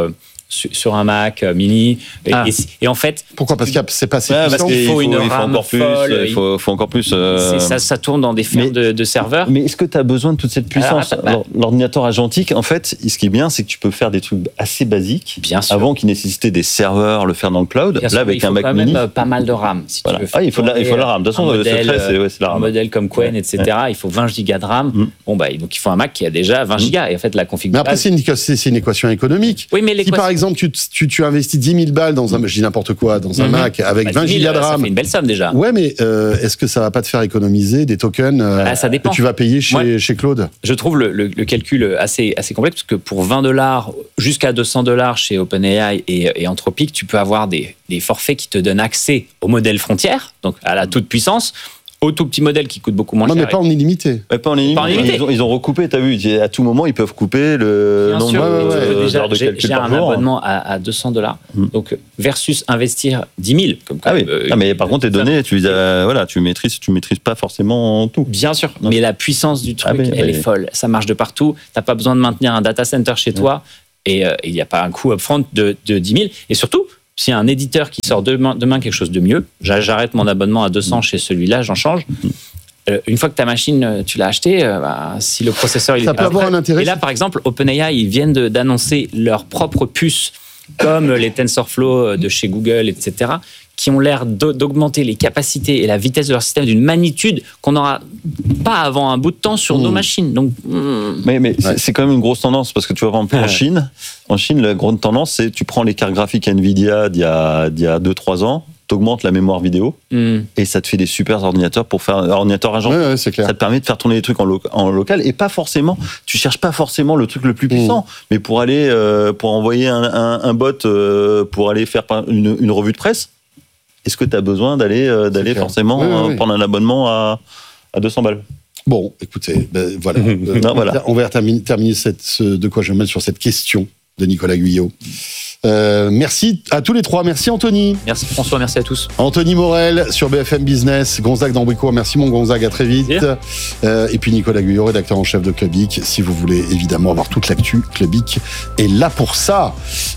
sur un Mac mini. Et, Ah. et, et en fait, Pourquoi ? Parce que c'est pas assez Ouais, puissant. parce qu'il faut faut, une il faut RAM encore plus. folle, Il faut, faut encore plus. euh, c'est- ça, ça tourne dans des fermes mais- de, de serveurs. Mais est-ce que tu as besoin de toute cette puissance Alors, bah- L'or- L'ordinateur agentique, en fait, ce qui est bien, c'est que tu peux faire des trucs assez basiques. Bien sûr. Avant qui nécessitait des serveurs, le faire dans le cloud. Bien Là, sûr, avec il faut un Mac quand mini. même pas mal de RAM. Si Voilà. tu veux faire Ah, il faut de la, il faut de la RAM. De toute façon, un le modèle, secret, c'est ouais, c'est la un RAM. modèle comme Qwen, Ouais. et cetera. Il faut vingt gigas de RAM. Mm. Bon, bah, donc il faut un Mac qui a déjà vingt gigas. Et en fait, la config Mais de après, base- c'est une, c'est c'est une équation économique. Oui, mais Si l'équation- par exemple, tu, tu, tu investis dix mille balles dans un, je dis n'importe quoi, dans un Mhm. Mac avec Bah, vingt dix mille, gigas de ça RAM. fait une belle somme déjà. Ouais, mais euh, est-ce que ça va pas te faire économiser des tokens euh, Ah, ça dépend. que tu vas payer chez, Ouais. chez Claude ? Je trouve le, le- le calcul assez, assez complexe parce que pour vingt dollars jusqu'à deux cents dollars chez OpenAI et, et Anthropic, tu peux avoir des, des forfaits qui te donnent accès au modèle frontière, donc à la toute puissance, au tout petit modèle qui coûte beaucoup moins Non, cher. mais pas en illimité. Ouais, pas en ligne. Pas en illimité. Ils ont, ils ont recoupé, t'as vu, à tout moment, ils peuvent couper le Bien nombre sûr, ouais, de- ouais, tu peux déjà- d'heures de j'ai calcul j'ai par un jour. abonnement à, à deux cents dollars, Mm. donc versus investir dix mille. Comme Ah oui, euh, ah, mais par contre, tes ça- données, tu, les as- voilà, tu maîtrises, tu maîtrises pas forcément tout. Bien sûr, Non. mais la puissance du truc, Ah, mais- elle mais- est folle. Ça marche de partout. T'as pas besoin de maintenir un data center chez toi et euh, il n'y a pas un coût upfront de, de dix mille. Et surtout, s'il y a un éditeur qui sort demain, demain quelque chose de mieux, j'a- j'arrête mon abonnement à deux cents chez celui-là, j'en change. Euh, une fois que ta machine, euh, tu l'as achetée, euh, bah, si le processeur... Il Ça est peut avoir un intérêt. Et là, par exemple, OpenAI, ils viennent de- d'annoncer leurs propres puces, comme les TensorFlow de chez Google, et cetera, qui ont l'air d'au- d'augmenter les capacités et la vitesse de leur système d'une magnitude qu'on n'aura pas avant un bout de temps sur Mmh. nos machines. Donc, mmh, Mais, mais c'est- Ouais. c'est quand même une grosse tendance parce que tu vois, par exemple, en Ouais. Chine, en Chine, la grande tendance, c'est tu prends les cartes graphiques Nvidia d'il y a, d'il y a deux trois ans, tu augmentes la mémoire vidéo mmh. et ça te fait des super ordinateurs pour faire un ordinateur agent. Ouais, ouais, c'est clair. Ça te permet de faire tourner les trucs en, lo- en local et pas forcément, tu cherches pas forcément le truc le plus puissant, mais pour aller, euh, pour envoyer un, un, un bot, euh, pour aller faire par- une, une revue de presse, est-ce que tu as besoin d'aller euh, d'aller clair. forcément Oui, oui, euh, oui. prendre un abonnement à, à deux cents balles? Bon, écoutez, ben, voilà. Euh, Non, voilà. On va terminer, terminer cette, ce, de quoi je me mêle sur cette question de Nicolas Guyot. Euh, merci à tous les trois. Merci Anthony. Merci François, merci à tous. Anthony Morel sur B F M Business, Gonzague d'Ambricourt. Merci mon Gonzague, à très vite. Bien. Euh, et puis Nicolas Guyot, rédacteur en chef de Clubic. Si vous voulez évidemment avoir toute l'actu, Clubic est là pour ça.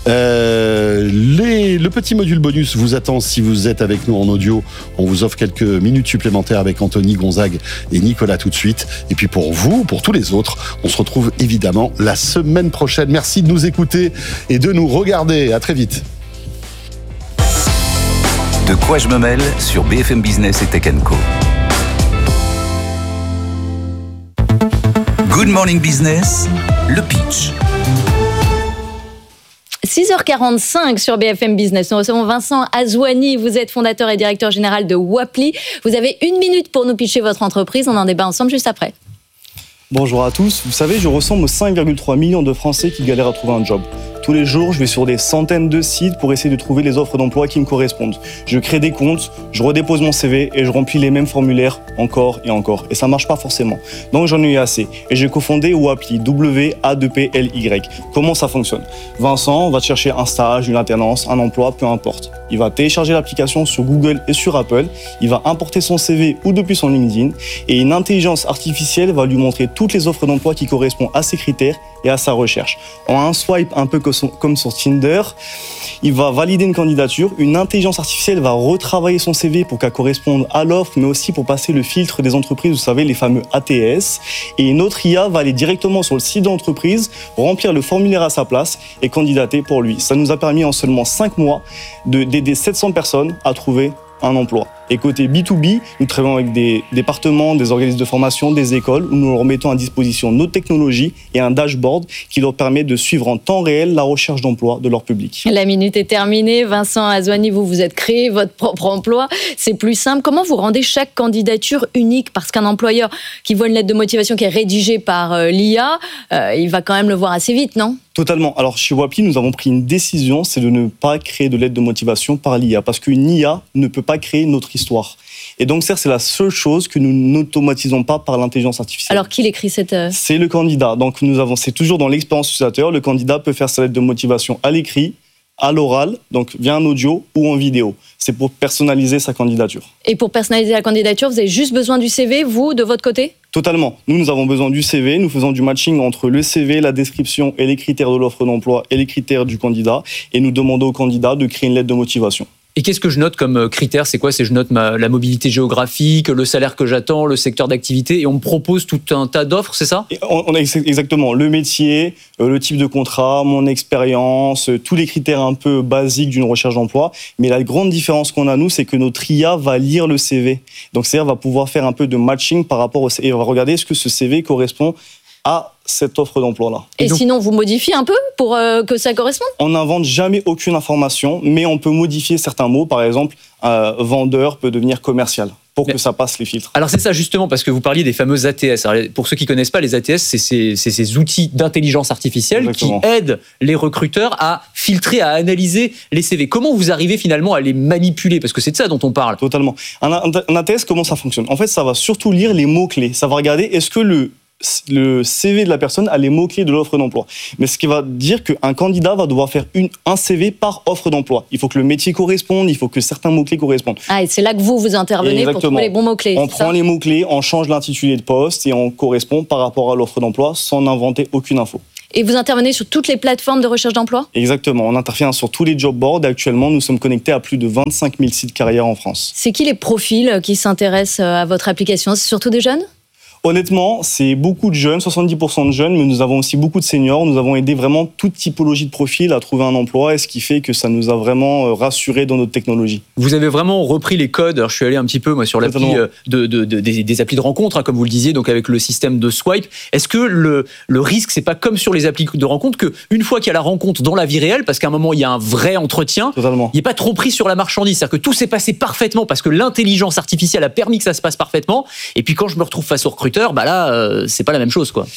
Euh, les, le petit module bonus vous attend si vous êtes avec nous en audio. On vous offre quelques minutes supplémentaires avec Anthony, Gonzague et Nicolas tout de suite. Et puis pour vous, pour tous les autres, on se retrouve évidemment la semaine prochaine. Merci de nous écouter et de nous regarder. À très vite. De quoi je me mêle sur B F M Business et Tech Co. Good Morning Business, le pitch. six heures quarante-cinq sur B F M Business. Nous recevons Vincent Azouani. Vous êtes fondateur et directeur général de Waply. Vous avez une minute pour nous pitcher votre entreprise. On en débat ensemble juste après. Bonjour à tous. Vous savez, je ressemble aux cinq virgule trois millions de Français qui galèrent à trouver un job. Tous les jours, je vais sur des centaines de sites pour essayer de trouver les offres d'emploi qui me correspondent. Je crée des comptes, je redépose mon C V et je remplis les mêmes formulaires encore et encore. Et ça marche pas forcément. Donc j'en ai eu assez. Et j'ai cofondé Waply, W A deux P L Y. Comment ça fonctionne? Vincent va te chercher un stage, une alternance, un emploi, peu importe. Il va télécharger l'application sur Google et sur Apple. Il va importer son C V ou depuis son LinkedIn. Et une intelligence artificielle va lui montrer toutes les offres d'emploi qui correspondent à ses critères et à sa recherche. En un swipe un peu comme sur Tinder, il va valider une candidature. Une intelligence artificielle va retravailler son C V pour qu'elle corresponde à l'offre, mais aussi pour passer le filtre des entreprises, vous savez, les fameux A T S. Et une autre I A va aller directement sur le site de l'entreprise, remplir le formulaire à sa place et candidater pour lui. Ça nous a permis en seulement cinq mois de, d'aider sept cents personnes à trouver un emploi. Et côté B deux B, nous travaillons avec des départements, des organismes de formation, des écoles, où nous leur mettons à disposition nos technologies et un dashboard qui leur permet de suivre en temps réel la recherche d'emploi de leur public. La minute est terminée. Vincent Azouani, vous vous êtes créé votre propre emploi. C'est plus simple. Comment vous rendez chaque candidature unique? Parce qu'un employeur qui voit une lettre de motivation qui est rédigée par euh, l'I A, euh, il va quand même le voir assez vite, non? Totalement. Alors chez Waply, nous avons pris une décision, c'est de ne pas créer de lettre de motivation par l'I A, parce qu'une I A ne peut pas créer notre histoire. Et donc, ça, c'est la seule chose que nous n'automatisons pas par l'intelligence artificielle. Alors, qui l'écrit cette... euh... C'est le candidat. Donc, nous avons, c'est toujours dans l'expérience utilisateur. Le candidat peut faire sa lettre de motivation à l'écrit, à l'oral, donc via un audio ou en vidéo. C'est pour personnaliser sa candidature. Et pour personnaliser la candidature, vous avez juste besoin du C V, vous, de votre côté? Totalement. Nous, nous avons besoin du C V. Nous faisons du matching entre le C V, la description et les critères de l'offre d'emploi et les critères du candidat. Et nous demandons au candidat de créer une lettre de motivation. Et qu'est-ce que je note comme critère? C'est quoi? C'est je note ma, la mobilité géographique, le salaire que j'attends, le secteur d'activité, et on me propose tout un tas d'offres, c'est ça? Et on a exactement le métier, le type de contrat, mon expérience, tous les critères un peu basiques d'une recherche d'emploi. Mais la grande différence qu'on a, nous, c'est que notre I A va lire le C V. Donc, c'est-à-dire va pouvoir faire un peu de matching par rapport au C V. Et on va regarder est-ce que ce C V correspond à cette offre d'emploi-là. Et, et donc, sinon, vous modifiez un peu pour euh, que ça corresponde? On n'invente jamais aucune information, mais on peut modifier certains mots. Par exemple, euh, vendeur peut devenir commercial pour mais, que ça passe les filtres. Alors c'est ça justement, parce que vous parliez des fameuses A T S. Alors, pour ceux qui ne connaissent pas, les A T S, c'est ces, c'est ces outils d'intelligence artificielle Exactement. Qui aident les recruteurs à filtrer, à analyser les C V. Comment vous arrivez finalement à les manipuler? Parce que c'est de ça dont on parle. Totalement. Un, un, un A T S, comment ça fonctionne? En fait, ça va surtout lire les mots-clés. Ça va regarder est-ce que le le C V de la personne a les mots-clés de l'offre d'emploi. Mais ce qui va dire qu'un candidat va devoir faire une, un C V par offre d'emploi. Il faut que le métier corresponde, il faut que certains mots-clés correspondent. Ah, et c'est là que vous, vous intervenez Exactement. Pour trouver les bons mots-clés. On prend ça les mots-clés, on change l'intitulé de poste et on correspond par rapport à l'offre d'emploi sans inventer aucune info. Et vous intervenez sur toutes les plateformes de recherche d'emploi? Exactement, on intervient sur tous les job boards. Actuellement, nous sommes connectés à plus de vingt-cinq mille sites carrières en France. C'est qui les profils qui s'intéressent à votre application? C'est surtout des jeunes? Honnêtement, c'est beaucoup de jeunes, soixante-dix pour cent de jeunes, mais nous avons aussi beaucoup de seniors. Nous avons aidé vraiment toute typologie de profil à trouver un emploi, et ce qui fait que ça nous a vraiment rassurés dans notre technologie. Vous avez vraiment repris les codes. Alors, je suis allé un petit peu moi, sur l'appli de, de, de, des, des applis de rencontre, hein, comme vous le disiez, donc avec le système de swipe. Est-ce que le, le risque, c'est pas comme sur les applis de rencontre, qu'une fois qu'il y a la rencontre dans la vie réelle, parce qu'à un moment, il y a un vrai entretien, Totalement. il n'est pas trop pris sur la marchandise. C'est-à-dire que tout s'est passé parfaitement, parce que l'intelligence artificielle a permis que ça se passe parfaitement. Et puis quand je me retrouve face au recruteur, bah là, euh, c'est pas la même chose, quoi.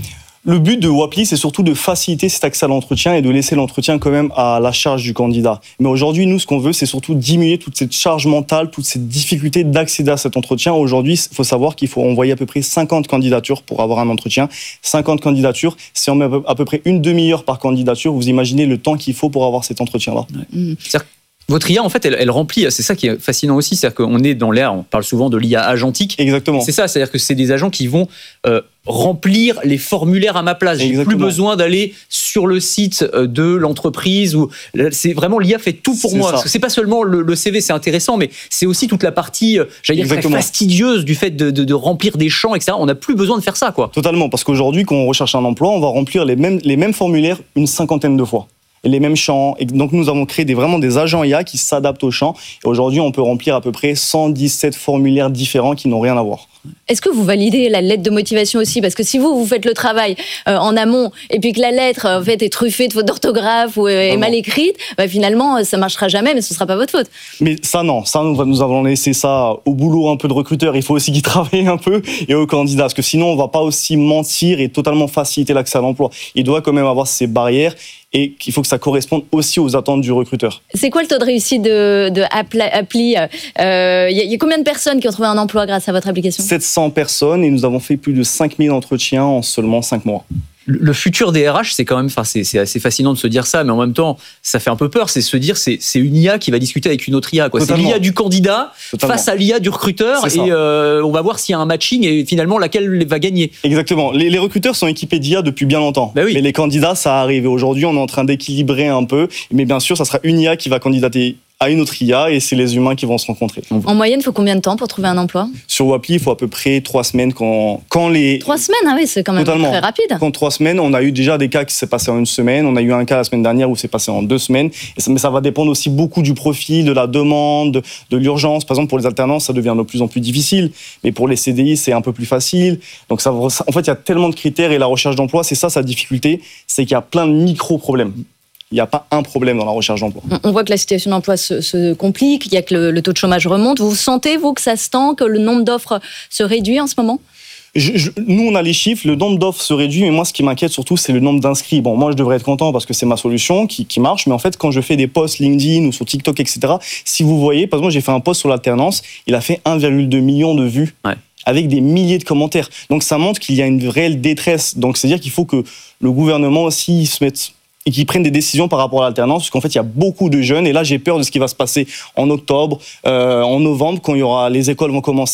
Le but de Waply, c'est surtout de faciliter cet accès à l'entretien et de laisser l'entretien quand même à la charge du candidat. Mais aujourd'hui, nous, ce qu'on veut, c'est surtout diminuer toute cette charge mentale, toute cette difficulté d'accéder à cet entretien. Aujourd'hui, il faut savoir qu'il faut envoyer à peu près cinquante candidatures pour avoir un entretien. cinquante candidatures, si on met à peu près une demi-heure par candidature, vous imaginez le temps qu'il faut pour avoir cet entretien-là. Ouais. Mmh. C'est-à-dire votre I A, en fait, elle, elle remplit, c'est ça qui est fascinant aussi, c'est-à-dire qu'on est dans l'ère, on parle souvent de l'I A agentique. Exactement. C'est ça, c'est-à-dire que c'est des agents qui vont euh, remplir les formulaires à ma place. J'ai Exactement. Plus besoin d'aller sur le site de l'entreprise. Ou c'est vraiment l'I A fait tout pour c'est moi. Ça. Parce que c'est pas seulement le, le C V, c'est intéressant, mais c'est aussi toute la partie, j'allais dire, très fastidieuse du fait de, de, de remplir des champs, et cetera. On n'a plus besoin de faire ça, quoi. Totalement, parce qu'aujourd'hui, quand on recherche un emploi, on va remplir les mêmes, les mêmes formulaires une cinquantaine de fois. Les mêmes champs. Et donc, nous avons créé des, vraiment des agents I A qui s'adaptent aux champs. Et aujourd'hui, on peut remplir à peu près cent dix-sept formulaires différents qui n'ont rien à voir. Est-ce que vous validez la lettre de motivation aussi? Parce que si vous, vous faites le travail euh, en amont et puis que la lettre en fait, est truffée de fautes d'orthographe ou est mal écrite, bah, finalement, ça ne marchera jamais, mais ce ne sera pas votre faute. Mais ça, non. Ça, nous, nous avons laissé ça au boulot un peu de recruteur. Il faut aussi qu'ils travaillent un peu et aux candidats. Parce que sinon, on ne va pas aussi mentir et totalement faciliter l'accès à l'emploi. Il doit quand même avoir ces barrières et qu'il faut que ça corresponde aussi aux attentes du recruteur. C'est quoi le taux de réussite de, de Appli? Il euh, y, y a combien de personnes qui ont trouvé un emploi grâce à votre application? sept cents personnes et nous avons fait plus de cinq mille entretiens en seulement cinq mois. Le futur des R H, c'est quand même, enfin, c'est, c'est assez fascinant de se dire ça, mais en même temps, ça fait un peu peur. C'est se dire, c'est, c'est une I A qui va discuter avec une autre I A, quoi. C'est l'I A du candidat Totalement. Face à l'I A du recruteur, et euh, on va voir s'il y a un matching et finalement laquelle va gagner. Exactement. Les, les recruteurs sont équipés d'I A depuis bien longtemps, bah oui. Mais les candidats, ça arrive. Et aujourd'hui, on est en train d'équilibrer un peu, mais bien sûr, ça sera une I A qui va candidater à une autre I A et c'est les humains qui vont se rencontrer. En moyenne, il faut combien de temps pour trouver un emploi? Sur Waply, il faut à peu près trois semaines quand, quand les... Trois semaines, ah oui, c'est quand même Totalement. Très rapide. Quand trois semaines, on a eu déjà des cas qui s'est passé en une semaine, on a eu un cas la semaine dernière où c'est passé en deux semaines, et ça, mais ça va dépendre aussi beaucoup du profil, de la demande, de, de l'urgence. Par exemple, pour les alternances, ça devient de plus en plus difficile, mais pour les C D I, c'est un peu plus facile. Donc ça, en fait, il y a tellement de critères et la recherche d'emploi, c'est ça sa difficulté, c'est qu'il y a plein de micro-problèmes. Il n'y a pas un problème dans la recherche d'emploi. On voit que la situation d'emploi se, se complique, il y a que le, le taux de chômage remonte. Vous sentez, vous, que ça se tend, que le nombre d'offres se réduit en ce moment? je, je, Nous, on a les chiffres, le nombre d'offres se réduit, mais moi, ce qui m'inquiète surtout, c'est le nombre d'inscrits. Bon, moi, je devrais être content parce que c'est ma solution qui, qui marche, mais en fait, quand je fais des posts LinkedIn ou sur TikTok, et cetera, si vous voyez, par exemple, j'ai fait un post sur l'alternance, il a fait un virgule deux million de vues. Ouais. Avec des milliers de commentaires. Donc, ça montre qu'il y a une réelle détresse. Donc, c'est-à-dire qu'il faut que le gouvernement aussi se mette... et qu'ils prennent des décisions par rapport à l'alternance, parce qu'en fait, il y a beaucoup de jeunes, et là, j'ai peur de ce qui va se passer en octobre, euh, en novembre, quand il y aura, les écoles vont commencer.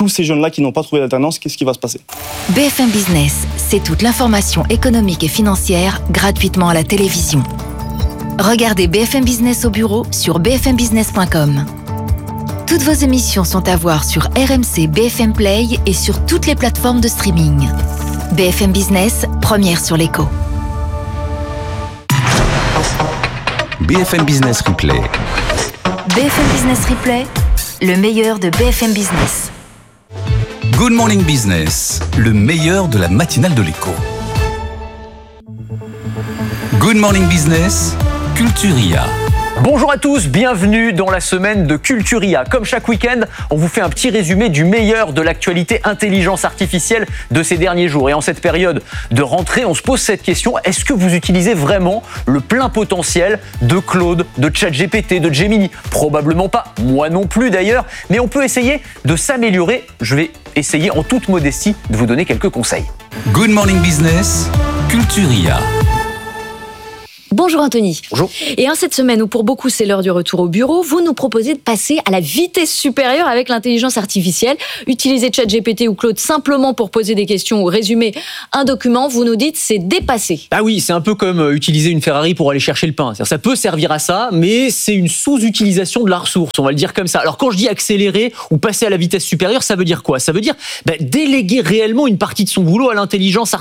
tous ces jeunes-là qui n'ont pas trouvé d'alternance, qu'est-ce qui va se passer? B F M Business, c'est toute l'information économique et financière gratuitement à la télévision. Regardez B F M Business au bureau sur b f m business point com. Toutes vos émissions sont à voir sur R M C B F M Play et sur toutes les plateformes de streaming. B F M Business, première sur l'écho. B F M Business Replay. B F M Business Replay, le meilleur de B F M Business. Good Morning Business, le meilleur de la matinale de l'écho. Good Morning Business, Culturia. Bonjour à tous, bienvenue dans la semaine de Culturia. Comme chaque week-end, on vous fait un petit résumé du meilleur de l'actualité intelligence artificielle de ces derniers jours. Et en cette période de rentrée, on se pose cette question, est-ce que vous utilisez vraiment le plein potentiel de Claude, de ChatGPT, de Gemini? Probablement pas, moi non plus d'ailleurs, mais on peut essayer de s'améliorer. Je vais essayer en toute modestie de vous donner quelques conseils. Good Morning Business, Culturia. Bonjour Anthony. Bonjour. Et en cette semaine où pour beaucoup c'est l'heure du retour au bureau, vous nous proposez de passer à la vitesse supérieure avec l'intelligence artificielle. Utiliser ChatGPT ou Claude simplement pour poser des questions ou résumer un document, vous nous dites c'est dépassé. Ah oui, c'est un peu comme utiliser une Ferrari pour aller chercher le pain. C'est-à-dire, ça peut servir à ça, mais c'est une sous-utilisation de la ressource, on va le dire comme ça. Alors quand je dis accélérer ou passer à la vitesse supérieure, ça veut dire quoi? Ça veut dire bah, déléguer réellement une partie de son boulot à l'intelligence artificielle.